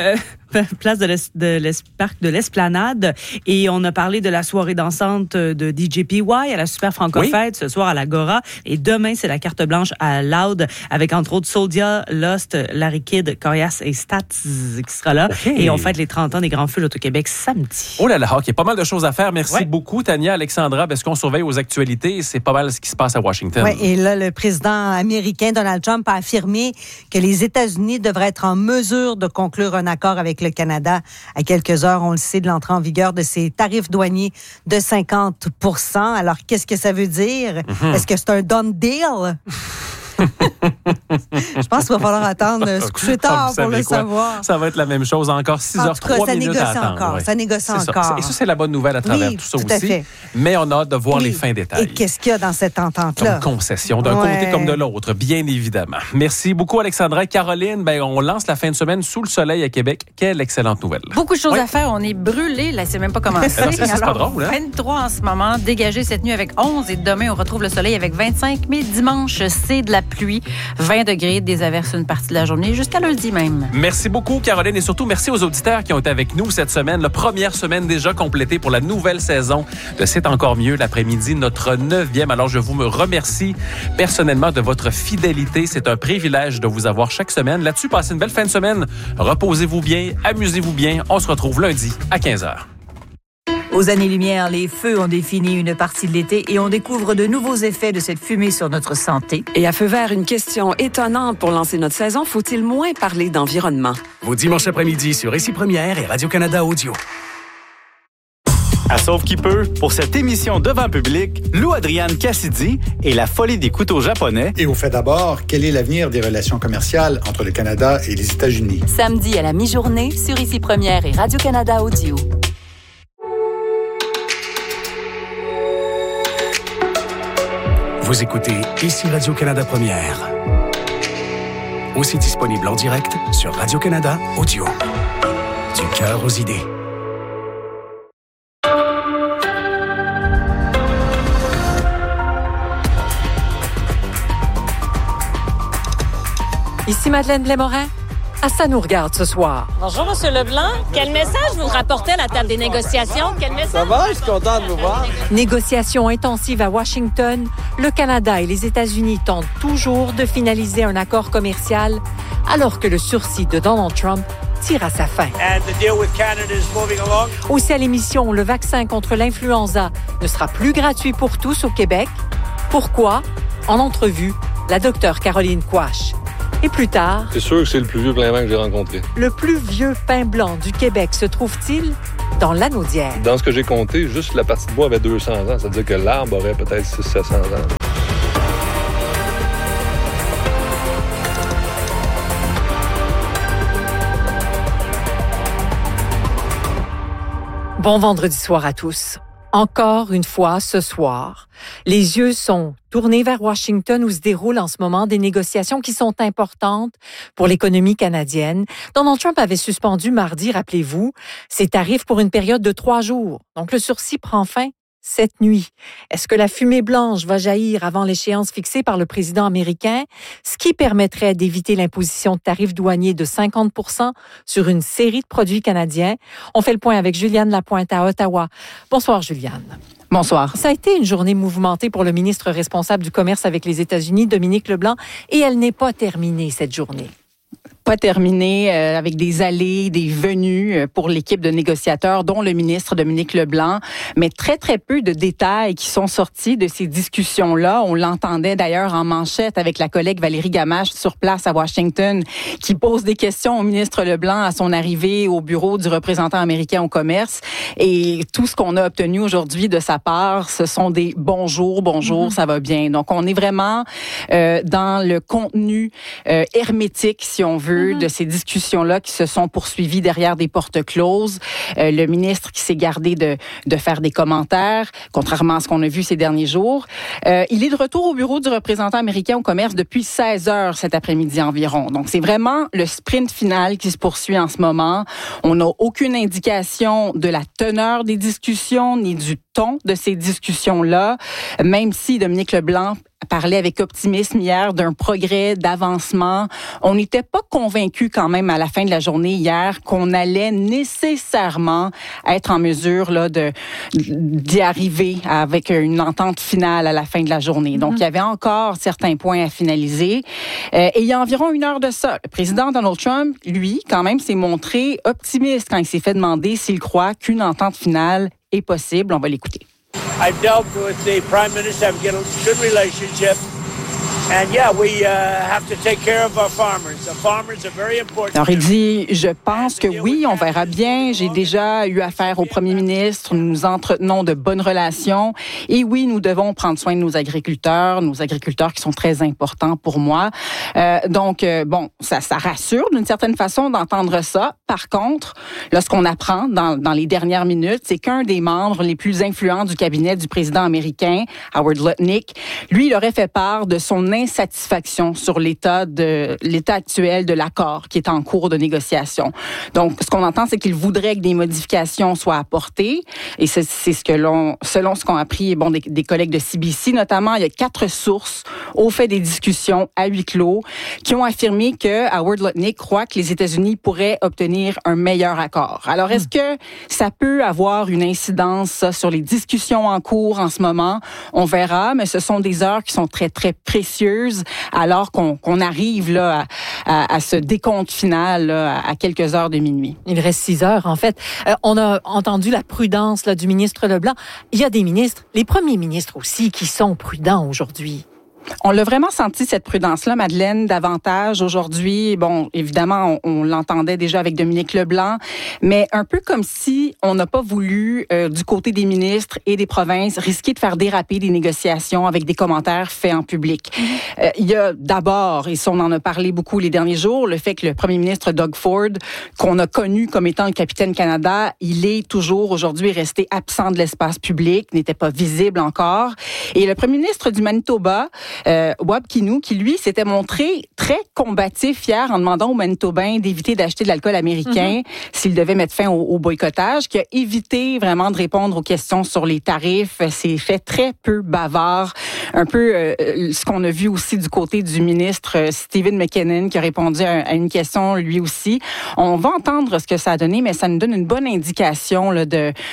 Place parc de l'Esplanade. Et on a parlé de la soirée dansante de DJ PY à la Super Franco-Fête, ce soir à l'Agora. Et demain, c'est la carte blanche à Loud, avec entre autres Soldia, Lost, Larry Kidd, Corias et Stats qui sera là. Et on fête les 30 ans des Grands Feux l'Auto-Québec samedi. Oh là là, OK, pas mal de choses à faire. Merci beaucoup, Tania, Alexandra, parce qu'on surveille aux actualités. C'est pas mal ce qui se passe à Washington. Oui, et là, le président américain Donald Trump a affirmé que les États-Unis devraient être en mesure de conclure un accord avec le Canada à quelques heures, on le sait, de l'entrée en vigueur de ces tarifs douaniers de 50 %. Alors, qu'est-ce que ça veut dire? Est-ce que c'est un done deal? Je pense qu'il va falloir attendre se coucher tard pour le savoir. Ça va être la même chose. Encore 6h03 minutes à attendre. Encore, ça négocie encore. Et ça, c'est la bonne nouvelle à travers tout ça aussi. Mais on a hâte de voir les fins détails. Et qu'est-ce qu'il y a dans cette entente-là? Comme concession, d'un côté comme de l'autre, bien évidemment. Merci beaucoup, Alexandra. Caroline, on lance la fin de semaine sous le soleil à Québec. Quelle excellente nouvelle. Beaucoup de choses à faire. On est brûlés. Là, c'est même pas commencé. C'est pas drôle, hein? 23 en ce moment. Dégagé cette nuit avec 11. Et demain, on retrouve le soleil avec 25. Mais dimanche, c'est de la pluie. 20 degrés, des averses une partie de la journée, jusqu'à lundi même. Merci beaucoup, Caroline. Et surtout, merci aux auditeurs qui ont été avec nous cette semaine. La première semaine déjà complétée pour la nouvelle saison de C'est encore mieux l'après-midi, notre 9e. Alors, je vous remercie personnellement de votre fidélité. C'est un privilège de vous avoir chaque semaine. Là-dessus, passez une belle fin de semaine. Reposez-vous bien, amusez-vous bien. On se retrouve lundi à 15h. Aux années-lumière, les feux ont défini une partie de l'été et on découvre de nouveaux effets de cette fumée sur notre santé. Et à feu vert, une question étonnante pour lancer notre saison. Faut-il moins parler d'environnement? Vos dimanches après-midi sur Ici Première et Radio-Canada Audio. À Sauve qui peut, pour cette émission devant public, Lou Adrienne Cassidy et la folie des couteaux japonais. Et au fait d'abord, quel est l'avenir des relations commerciales entre le Canada et les États-Unis? Samedi à la mi-journée sur Ici Première et Radio-Canada Audio. Vous écoutez Ici Radio-Canada Première. Aussi disponible en direct sur Radio-Canada Audio. Du cœur aux idées. Ici Madeleine Blais-Morin. À ça nous regarde ce soir. Bonjour, M. Leblanc. Quel message vous rapportez à la table des négociations? Quel message? Ça va, je suis content de vous voir. Négociations intensives à Washington. Le Canada et les États-Unis tentent toujours de finaliser un accord commercial alors que le sursis de Donald Trump tire à sa fin. Aussi à l'émission, le vaccin contre l'influenza ne sera plus gratuit pour tous au Québec. Pourquoi? En entrevue, la docteure Caroline Quach. Et plus tard... C'est sûr que c'est le plus vieux pain blanc que j'ai rencontré. Le plus vieux pain blanc du Québec se trouve-t-il dans l'Anaudière? Dans ce que j'ai compté, juste la partie de bois avait 200 ans. Ça veut dire que l'arbre aurait peut-être 600-700 ans. Bon vendredi soir à tous. Encore une fois, ce soir, les yeux sont tournés vers Washington où se déroulent en ce moment des négociations qui sont importantes pour l'économie canadienne. Donald Trump avait suspendu mardi, rappelez-vous, ses tarifs pour une période de 3 jours. Donc, le sursis prend fin cette nuit. Est-ce que la fumée blanche va jaillir avant l'échéance fixée par le président américain, ce qui permettrait d'éviter l'imposition de tarifs douaniers de 50% sur une série de produits canadiens? On fait le point avec Juliane Lapointe à Ottawa. Bonsoir, Juliane. Bonsoir. Ça a été une journée mouvementée pour le ministre responsable du commerce avec les États-Unis, Dominique Leblanc, et elle n'est pas terminée, cette journée. Pas terminé avec des allées, des venues pour l'équipe de négociateurs, dont le ministre Dominique Leblanc, mais très, très peu de détails qui sont sortis de ces discussions-là. On l'entendait d'ailleurs en manchette avec la collègue Valérie Gamache sur place à Washington, qui pose des questions au ministre Leblanc à son arrivée au bureau du représentant américain au commerce. Et tout ce qu'on a obtenu aujourd'hui de sa part, ce sont des bonjour, ça va bien. Donc, on est vraiment dans le contenu hermétique, si on veut, de ces discussions-là qui se sont poursuivies derrière des portes closes. Le ministre qui s'est gardé de faire des commentaires, contrairement à ce qu'on a vu ces derniers jours. Il est de retour au bureau du représentant américain au commerce depuis 16 heures cet après-midi environ. Donc, c'est vraiment le sprint final qui se poursuit en ce moment. On n'a aucune indication de la teneur des discussions ni du ton de ces discussions-là, même si Dominique Leblanc parlait avec optimisme hier d'un progrès, d'avancement. On n'était pas convaincus quand même à la fin de la journée hier qu'on allait nécessairement être en mesure là, d'y arriver avec une entente finale à la fin de la journée. Donc, il y avait encore certains points à finaliser. Et il y a environ 1 heure de ça, le président Donald Trump, lui, quand même, s'est montré optimiste quand il s'est fait demander s'il croit qu'une entente finale est possible. On va l'écouter. I've dealt with the Prime Minister. I've got a good relationship. And yeah, we have to take care of our farmers. Alors, il dit, je pense que oui, on verra bien. J'ai déjà eu affaire au premier ministre. Nous entretenons de bonnes relations. Et oui, nous devons prendre soin de nos agriculteurs qui sont très importants pour moi. Donc, ça rassure d'une certaine façon d'entendre ça. Par contre, là, ce qu'on apprend dans les dernières minutes, c'est qu'un des membres les plus influents du cabinet du président américain, Howard Lutnick, lui, il aurait fait part de son insatisfaction sur l'état actuel de l'accord qui est en cours de négociation. Donc, ce qu'on entend, c'est qu'il voudrait que des modifications soient apportées. Et c'est ce que selon ce qu'ont appris des collègues de CBC, notamment, il y a 4 sources au fait des discussions à huis clos qui ont affirmé que Howard Lutnick croit que les États-Unis pourraient obtenir un meilleur accord. Alors, est-ce que ça peut avoir une incidence sur les discussions en cours en ce moment? On verra, mais ce sont des heures qui sont très, très précieuses alors qu'on arrive là à ce décompte final là, à quelques heures de minuit. Il reste 6 heures, en fait. On a entendu la prudence là, du ministre Leblanc. Il y a des ministres, les premiers ministres aussi, qui sont prudents aujourd'hui. On l'a vraiment senti, cette prudence-là, Madeleine, davantage aujourd'hui. Bon, évidemment, on l'entendait déjà avec Dominique Leblanc, mais un peu comme si on n'a pas voulu, du côté des ministres et des provinces, risquer de faire déraper des négociations avec des commentaires faits en public. Il y a d'abord, et ça, on en a parlé beaucoup les derniers jours, le fait que le premier ministre Doug Ford, qu'on a connu comme étant le capitaine Canada, il est toujours aujourd'hui resté absent de l'espace public, n'était pas visible encore. Et le premier ministre du Manitoba, Wab Kinew, qui lui s'était montré très combatif hier en demandant aux Manitobains d'éviter d'acheter de l'alcool américain s'ils devaient mettre fin au boycottage, qui a évité vraiment de répondre aux questions sur les tarifs, s'est fait très peu bavard, un peu ce qu'on a vu aussi du côté du ministre Stephen McKinnon qui a répondu à une question lui aussi. On va entendre ce que ça a donné, mais ça nous donne une bonne indication là,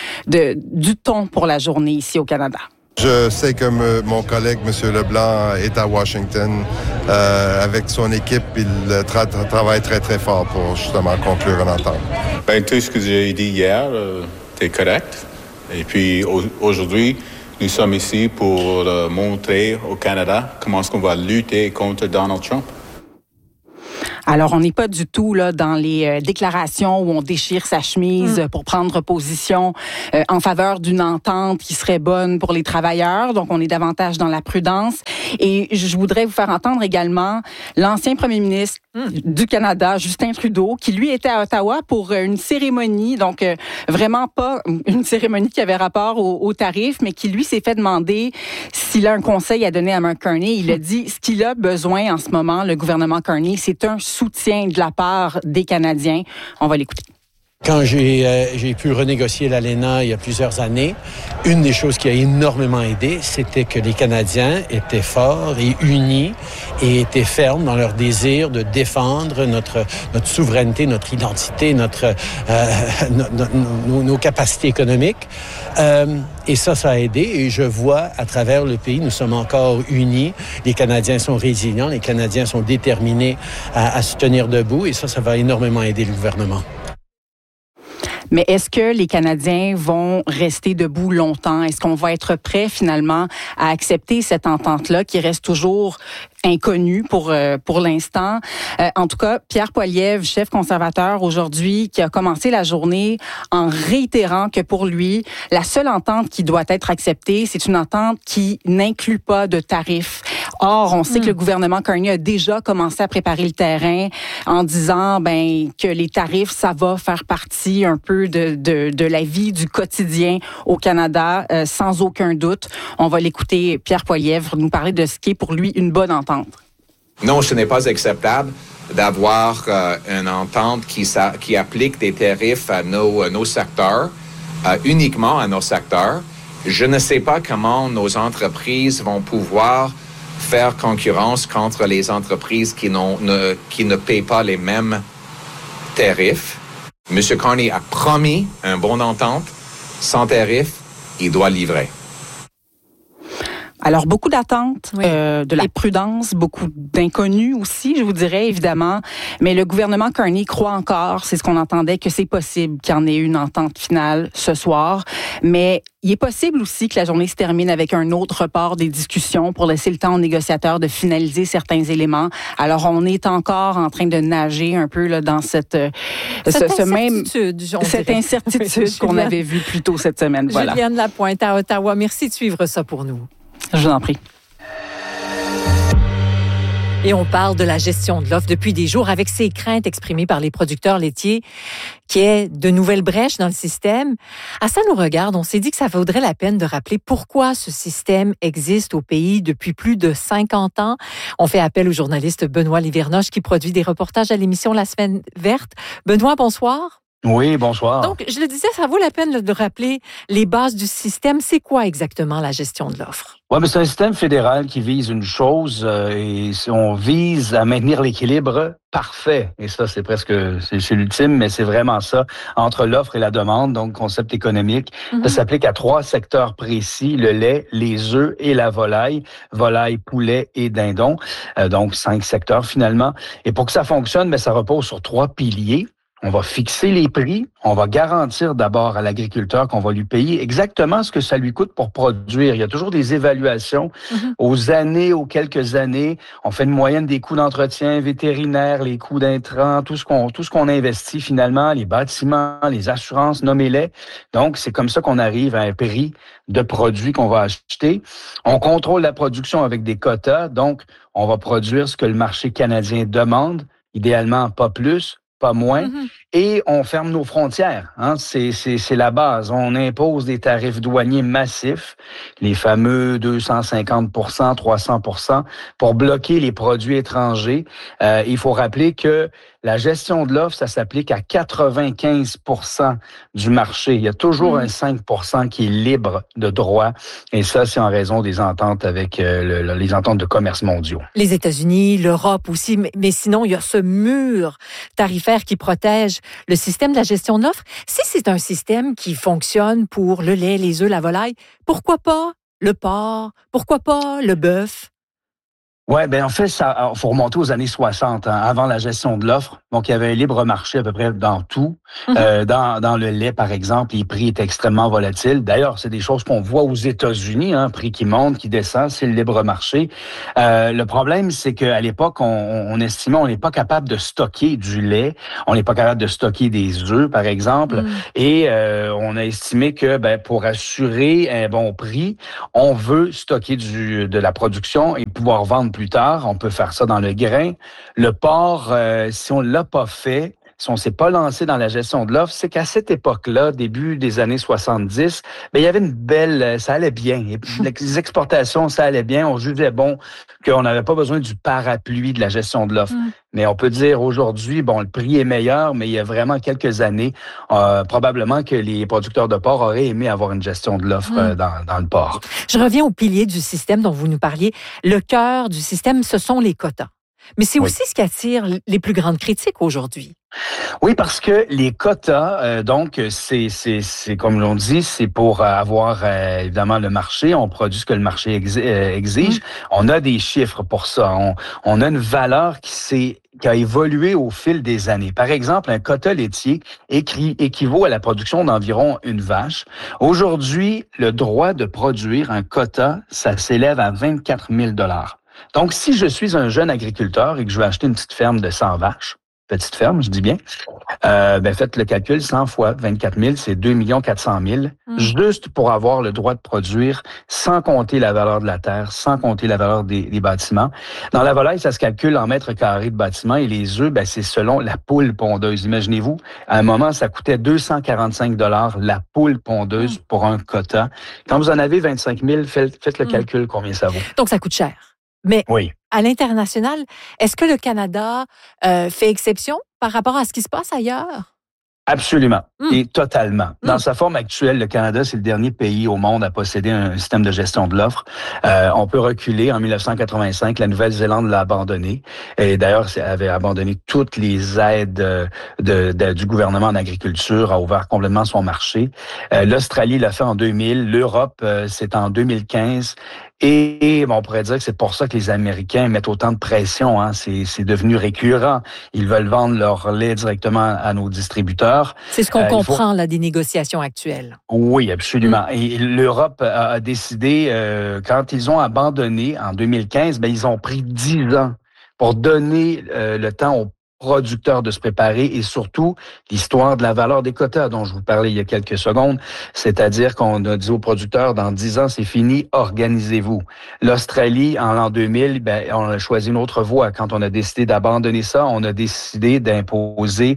du ton pour la journée ici au Canada. Je sais que mon collègue, M. Leblanc, est à Washington avec son équipe. Il travaille très, très fort pour justement conclure une entente. Bien, tout ce que j'ai dit hier, c'est correct. Et puis aujourd'hui, nous sommes ici pour montrer au Canada comment est-ce qu'on va lutter contre Donald Trump. Alors, on n'est pas du tout là dans les déclarations où on déchire sa chemise pour prendre position en faveur d'une entente qui serait bonne pour les travailleurs. Donc, on est davantage dans la prudence. Et je voudrais vous faire entendre également l'ancien premier ministre du Canada, Justin Trudeau, qui lui était à Ottawa pour une cérémonie, donc vraiment pas une cérémonie qui avait rapport aux tarifs, mais qui lui s'est fait demander s'il a un conseil à donner à Mark Carney. Il a dit ce qu'il a besoin en ce moment, le gouvernement Carney, c'est un soutien de la part des Canadiens. On va l'écouter. Quand j'ai pu renégocier l'ALENA il y a plusieurs années, une des choses qui a énormément aidé, c'était que les Canadiens étaient forts et unis et étaient fermes dans leur désir de défendre notre souveraineté, notre identité, nos capacités économiques. Et ça a aidé. Et je vois à travers le pays, nous sommes encore unis. Les Canadiens sont résilients, les Canadiens sont déterminés à se tenir debout. Et ça va énormément aider le gouvernement. Mais est-ce que les Canadiens vont rester debout longtemps? Est-ce qu'on va être prêt finalement à accepter cette entente-là qui reste toujours inconnue pour l'instant? En tout cas, Pierre Poilievre, chef conservateur aujourd'hui, qui a commencé la journée en réitérant que pour lui, la seule entente qui doit être acceptée, c'est une entente qui n'inclut pas de tarifs. Or, on sait que le gouvernement Carney a déjà commencé à préparer le terrain en disant que les tarifs, ça va faire partie un peu de la vie du quotidien au Canada, sans aucun doute. On va l'écouter, Pierre Poilievre, nous parler de ce qui est pour lui une bonne entente. Non, ce n'est pas acceptable d'avoir une entente qui applique des tarifs à nos secteurs, uniquement à nos secteurs. Je ne sais pas comment nos entreprises vont pouvoir faire concurrence contre les entreprises qui ne paient pas les mêmes tarifs. M. Carney a promis une bonne entente. Sans tarif, il doit livrer. Alors, beaucoup d'attentes, de la prudence, beaucoup d'inconnus aussi, je vous dirais, évidemment. Mais le gouvernement Carney croit encore, c'est ce qu'on entendait, que c'est possible qu'il y en ait une entente finale ce soir. Mais il est possible aussi que la journée se termine avec un autre report des discussions pour laisser le temps aux négociateurs de finaliser certains éléments. Alors, on est encore en train de nager un peu là, dans cette incertitude qu'on avait vue plus tôt cette semaine. Voilà. Juliane Lapointe à Ottawa, merci de suivre ça pour nous. Je vous en prie. Et on parle de la gestion de l'offre depuis des jours avec ces craintes exprimées par les producteurs laitiers qu'il y ait de nouvelles brèches dans le système. À ça nous regarde, on s'est dit que ça vaudrait la peine de rappeler pourquoi ce système existe au pays depuis plus de 50 ans. On fait appel au journaliste Benoît Livernoche qui produit des reportages à l'émission La Semaine verte. Benoît, bonsoir. Oui, bonsoir. Donc, je le disais, ça vaut la peine de rappeler les bases du système. C'est quoi exactement la gestion de l'offre? Oui, mais c'est un système fédéral qui vise une chose et on vise à maintenir l'équilibre parfait. Et ça, c'est l'ultime, mais c'est vraiment ça, entre l'offre et la demande, donc concept économique. Ça s'applique à 3 secteurs précis, le lait, les œufs et la volaille. Volaille, poulet et dindon. Donc, 5 secteurs finalement. Et pour que ça fonctionne, ça repose sur 3 piliers. On va fixer les prix, on va garantir d'abord à l'agriculteur qu'on va lui payer exactement ce que ça lui coûte pour produire. Il y a toujours des évaluations aux quelques années. On fait une moyenne des coûts d'entretien vétérinaire, les coûts d'intrants, tout ce qu'on investit finalement, les bâtiments, les assurances, nommez-les. Donc, c'est comme ça qu'on arrive à un prix de produit qu'on va acheter. On contrôle la production avec des quotas. Donc, on va produire ce que le marché canadien demande, idéalement pas plus, pas moins, et on ferme nos frontières. C'est la base. On impose des tarifs douaniers massifs, les fameux 250 300 pour bloquer les produits étrangers. Il faut rappeler que la gestion de l'offre, ça s'applique à 95 du marché. Il y a toujours un 5 qui est libre de droit, et ça, c'est en raison des ententes avec les ententes de commerce mondiaux. Les États-Unis, l'Europe aussi, mais sinon, il y a ce mur tarifaire qui protège le système de la gestion de l'offre. Si c'est un système qui fonctionne pour le lait, les œufs, la volaille, pourquoi pas le porc? Pourquoi pas le bœuf? Ouais, en fait, ça, faut remonter aux années 60, avant la gestion de l'offre. Donc, il y avait un libre marché à peu près dans tout. Dans le lait, par exemple, les prix étaient extrêmement volatiles. D'ailleurs, c'est des choses qu'on voit aux États-Unis, prix qui monte, qui descend, c'est le libre marché. Le problème, c'est qu'à l'époque, on estimait on n'est pas capable de stocker du lait, on n'est pas capable de stocker des œufs, par exemple, et on a estimé que pour assurer un bon prix, on veut stocker de la production et pouvoir vendre plus tard. On peut faire ça dans le grain. Le porc, si on l'a pas fait, si on s'est pas lancé dans la gestion de l'offre, c'est qu'à cette époque-là, début des années 70, il y avait une belle, ça allait bien. Et puis, les exportations, ça allait bien. On jugeait bon qu'on n'avait pas besoin du parapluie de la gestion de l'offre. Mais on peut dire aujourd'hui, le prix est meilleur, mais il y a vraiment quelques années, probablement que les producteurs de porc auraient aimé avoir une gestion de l'offre dans le porc. Je reviens au pilier du système dont vous nous parliez. Le cœur du système, ce sont les quotas. Mais c'est aussi ce qui attire les plus grandes critiques aujourd'hui. Oui, parce que les quotas, donc, c'est comme l'on dit, c'est pour avoir évidemment le marché. On produit ce que le marché exige. On a des chiffres pour ça. On a une valeur qui a évolué au fil des années. Par exemple, un quota laitier équivaut à la production d'environ une vache. Aujourd'hui, le droit de produire un quota, ça s'élève à 24 000 $. Donc, si je suis un jeune agriculteur et que je veux acheter une petite ferme de 100 vaches, petite ferme, je dis bien, faites le calcul, 100 fois 24 000, c'est 2 400 000, juste pour avoir le droit de produire, sans compter la valeur de la terre, sans compter la valeur des bâtiments. Dans la volaille, ça se calcule en mètres carrés de bâtiment, et les œufs, c'est selon la poule pondeuse. Imaginez-vous, à un moment, ça coûtait 245 $ la poule pondeuse pour un quota. Quand vous en avez 25 000, faites le calcul, combien ça vaut. Donc, ça coûte cher. Mais à l'international, est-ce que le Canada fait exception par rapport à ce qui se passe ailleurs? Absolument et totalement. Dans sa forme actuelle, le Canada, c'est le dernier pays au monde à posséder un système de gestion de l'offre. On peut reculer. En 1985, la Nouvelle-Zélande l'a abandonné. Et d'ailleurs, avait abandonné toutes les aides du gouvernement en agriculture, a ouvert complètement son marché. L'Australie l'a fait en 2000. L'Europe, c'est en 2015. Et on pourrait dire que c'est pour ça que les Américains mettent autant de pression. Hein. C'est devenu récurrent. Ils veulent vendre leur lait directement à nos distributeurs. C'est ce qu'on comprend là, des négociations actuelles. Oui, absolument. Et l'Europe a décidé, quand ils ont abandonné en 2015, ils ont pris 10 ans pour donner le temps aux producteurs de se préparer et surtout l'histoire de la valeur des quotas dont je vous parlais il y a quelques secondes, c'est-à-dire qu'on a dit aux producteurs dans 10 ans c'est fini, organisez-vous. L'Australie en l'an 2000, on a choisi une autre voie. Quand on a décidé d'abandonner ça, on a décidé d'imposer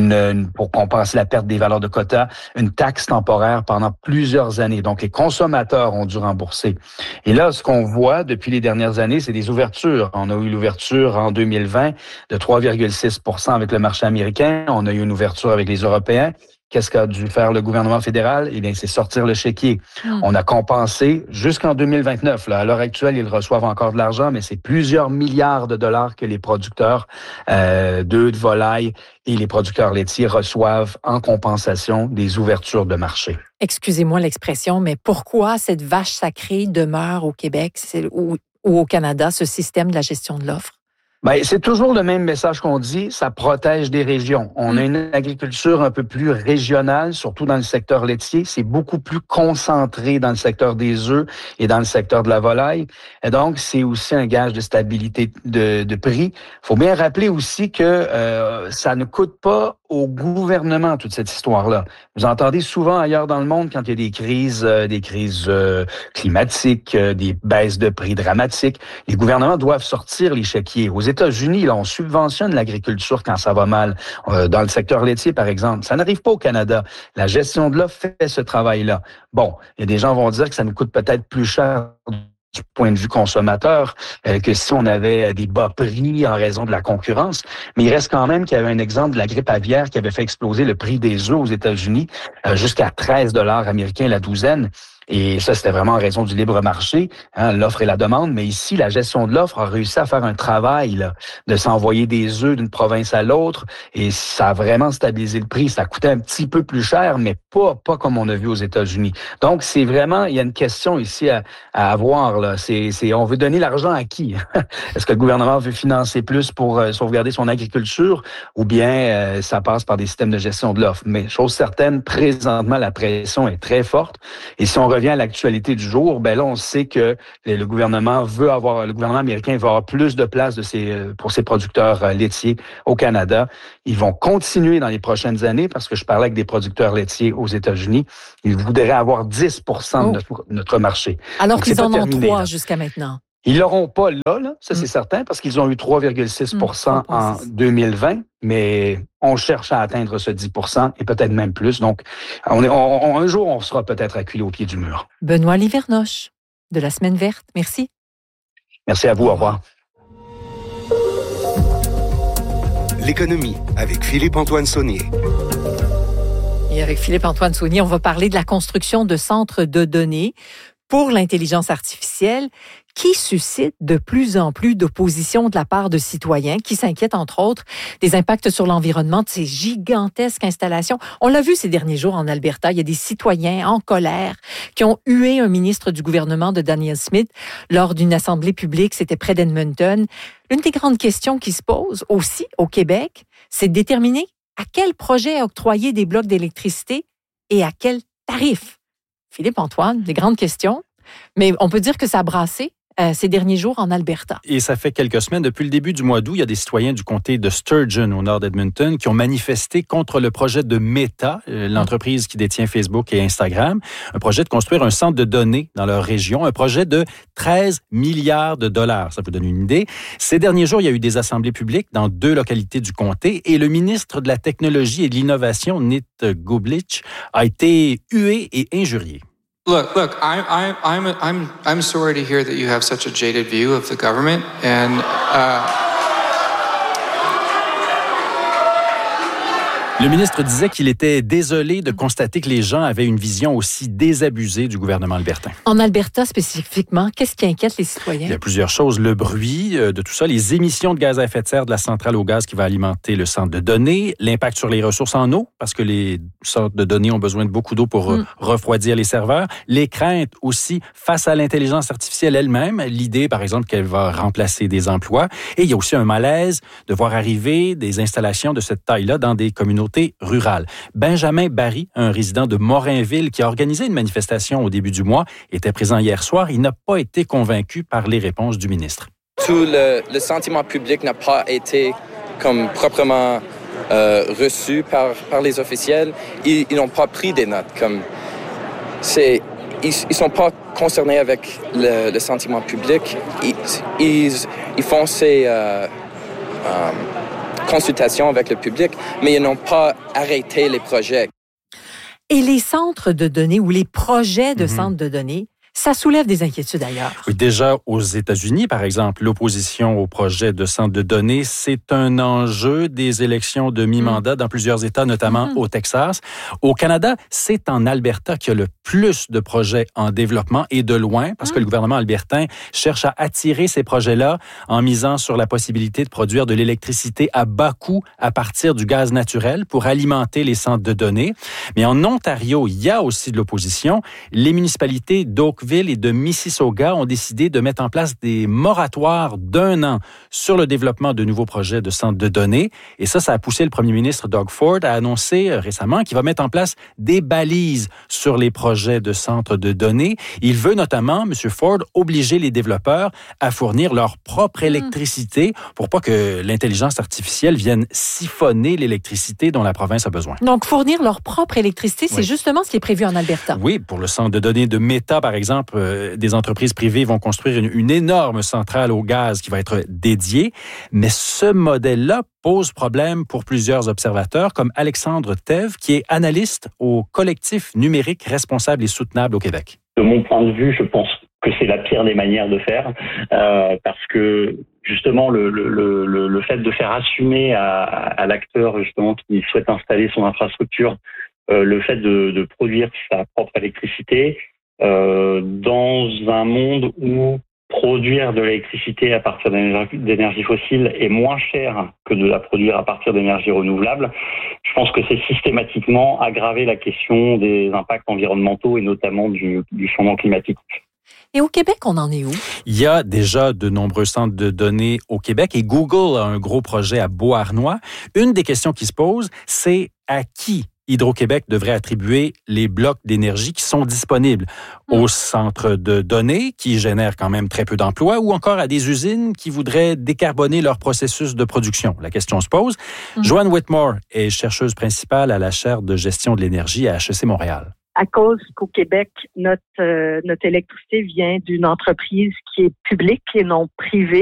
pour compenser la perte des valeurs de quotas, une taxe temporaire pendant plusieurs années. Donc les consommateurs ont dû rembourser. Et là, ce qu'on voit depuis les dernières années, c'est des ouvertures. On a eu l'ouverture en 2020 de 3,6% avec le marché américain. On a eu une ouverture avec les Européens. Qu'est-ce qu'a dû faire le gouvernement fédéral? Eh bien, c'est sortir le chéquier. On a compensé jusqu'en 2029. Là, à l'heure actuelle, ils reçoivent encore de l'argent, mais c'est plusieurs milliards de dollars que les producteurs d'œufs, de volailles et les producteurs laitiers reçoivent en compensation des ouvertures de marché. Excusez-moi l'expression, mais pourquoi cette vache sacrée demeure au Québec ou au Canada, ce système de la gestion de l'offre? C'est toujours le même message qu'on dit, ça protège des régions. On a une agriculture un peu plus régionale, surtout dans le secteur laitier. C'est beaucoup plus concentré dans le secteur des œufs et dans le secteur de la volaille. Et donc, c'est aussi un gage de stabilité de prix. Il faut bien rappeler aussi que ça ne coûte pas au gouvernement toute cette histoire-là. Vous entendez souvent ailleurs dans le monde quand il y a des crises climatiques, des baisses de prix dramatiques, les gouvernements doivent sortir les chéquiers. Aux États-Unis, là, on subventionne l'agriculture quand ça va mal. Dans le secteur laitier, par exemple. Ça n'arrive pas au Canada. La gestion de l'offre fait ce travail-là. Bon, il y a des gens qui vont dire que ça nous coûte peut-être plus cher du point de vue consommateur que si on avait des bas prix en raison de la concurrence. Mais il reste quand même qu'il y avait un exemple de la grippe aviaire qui avait fait exploser le prix des œufs aux États-Unis jusqu'à 13 $ américains la douzaine. Et ça, c'était vraiment en raison du libre marché, l'offre et la demande. Mais ici, la gestion de l'offre a réussi à faire un travail là, de s'envoyer des œufs d'une province à l'autre. Et ça a vraiment stabilisé le prix. Ça coûtait un petit peu plus cher, mais pas comme on a vu aux États-Unis. Donc, c'est vraiment, il y a une question ici à avoir. Là. On veut donner l'argent à qui? Est-ce que le gouvernement veut financer plus pour sauvegarder son agriculture ou bien ça passe par des systèmes de gestion de l'offre? Mais chose certaine, présentement, la pression est très forte. Et si on revient à l'actualité du jour, là, on sait que le gouvernement américain veut avoir plus de place pour ses producteurs laitiers au Canada. Ils vont continuer dans les prochaines années parce que je parlais avec des producteurs laitiers aux États-Unis. Ils voudraient avoir 10% de notre marché. Alors donc, qu'ils en ont 3 jusqu'à maintenant. Ils l'auront pas là, ça c'est certain, parce qu'ils ont eu 3,6% en 2020, mais on cherche à atteindre ce 10% et peut-être même plus. Donc, un jour, on sera peut-être acculé au pied du mur. Benoît Livernoche, de la Semaine verte, merci. Merci à vous, au revoir. L'économie avec Philippe-Antoine Saunier. Et avec Philippe-Antoine Saunier, on va parler de la construction de centres de données pour l'intelligence artificielle qui suscite de plus en plus d'opposition de la part de citoyens qui s'inquiètent, entre autres, des impacts sur l'environnement de ces gigantesques installations. On l'a vu ces derniers jours en Alberta, il y a des citoyens en colère qui ont hué un ministre du gouvernement de Daniel Smith lors d'une assemblée publique, c'était près d'Edmonton. L'une des grandes questions qui se posent aussi au Québec, c'est de déterminer à quel projet octroyer des blocs d'électricité et à quel tarif. Philippe-Antoine, des grandes questions, mais on peut dire que ça a brassé ces derniers jours en Alberta. Et ça fait quelques semaines, depuis le début du mois d'août, il y a des citoyens du comté de Sturgeon, au nord d'Edmonton, qui ont manifesté contre le projet de Meta, l'entreprise qui détient Facebook et Instagram, un projet de construire un centre de données dans leur région, un projet de 13 milliards de dollars. Ça peut donner une idée. Ces derniers jours, il y a eu des assemblées publiques dans 2 localités du comté et le ministre de la Technologie et de l'Innovation, Nit Goblich, a été hué et injurié. Look. I'm sorry to hear that you have such a jaded view of the government, and Le ministre disait qu'il était désolé de constater que les gens avaient une vision aussi désabusée du gouvernement albertain. En Alberta spécifiquement, qu'est-ce qui inquiète les citoyens? Il y a plusieurs choses. Le bruit de tout ça, les émissions de gaz à effet de serre de la centrale au gaz qui va alimenter le centre de données, l'impact sur les ressources en eau, parce que les centres de données ont besoin de beaucoup d'eau pour refroidir les serveurs, les craintes aussi face à l'intelligence artificielle elle-même, l'idée par exemple qu'elle va remplacer des emplois, et il y a aussi un malaise de voir arriver des installations de cette taille-là dans des communautés rurales. Benjamin Barry, un résident de Morinville qui a organisé une manifestation au début du mois, était présent hier soir. Il n'a pas été convaincu par les réponses du ministre. Tout le sentiment public n'a pas été comme proprement reçu par les officiels. Ils n'ont pas pris des notes. Ils sont pas concernés avec le sentiment public. Ils font ces consultations avec le public, mais ils n'ont pas arrêté les projets. Et les centres de données ou les projets de centres de données, ça soulève des inquiétudes ailleurs. Oui, déjà aux États-Unis, par exemple, l'opposition au projet de centre de données, c'est un enjeu des élections de mi-mandat dans plusieurs États, notamment au Texas. Au Canada, c'est en Alberta qu'il y a le plus de projets en développement et de loin, parce que le gouvernement albertain cherche à attirer ces projets-là en misant sur la possibilité de produire de l'électricité à bas coût à partir du gaz naturel pour alimenter les centres de données. Mais en Ontario, il y a aussi de l'opposition. Les municipalités d'Oakville et de Mississauga ont décidé de mettre en place des moratoires d'1 an sur le développement de nouveaux projets de centres de données. Et ça a poussé le premier ministre Doug Ford à annoncer récemment qu'il va mettre en place des balises sur les projets de centres de données. Il veut notamment, M. Ford, obliger les développeurs à fournir leur propre électricité pour pas que l'intelligence artificielle vienne siphonner l'électricité dont la province a besoin. Donc, fournir leur propre électricité, c'est justement ce qui est prévu en Alberta. Oui, pour le centre de données de Meta, par exemple, des entreprises privées vont construire une énorme centrale au gaz qui va être dédiée. Mais ce modèle-là pose problème pour plusieurs observateurs, comme Alexandre Thève, qui est analyste au collectif numérique responsable et soutenable au Québec. De mon point de vue, je pense que c'est la pire des manières de faire, parce que justement le fait de faire assumer à l'acteur justement qui souhaite installer son infrastructure le fait de produire sa propre électricité dans un monde où produire de l'électricité à partir d'énergie fossile est moins cher que de la produire à partir d'énergie renouvelable, je pense que c'est systématiquement aggraver la question des impacts environnementaux et notamment du changement climatique. Et au Québec, on en est où? Il y a déjà de nombreux centres de données au Québec et Google a un gros projet à Beauharnois. Une des questions qui se posent, c'est à qui Hydro-Québec devrait attribuer les blocs d'énergie qui sont disponibles aux centres de données qui génèrent quand même très peu d'emplois ou encore à des usines qui voudraient décarboner leur processus de production. La question se pose. Joanne Whitmore est chercheuse principale à la chaire de gestion de l'énergie à HEC Montréal. À cause qu'au Québec, notre électricité vient d'une entreprise qui est publique et non privée.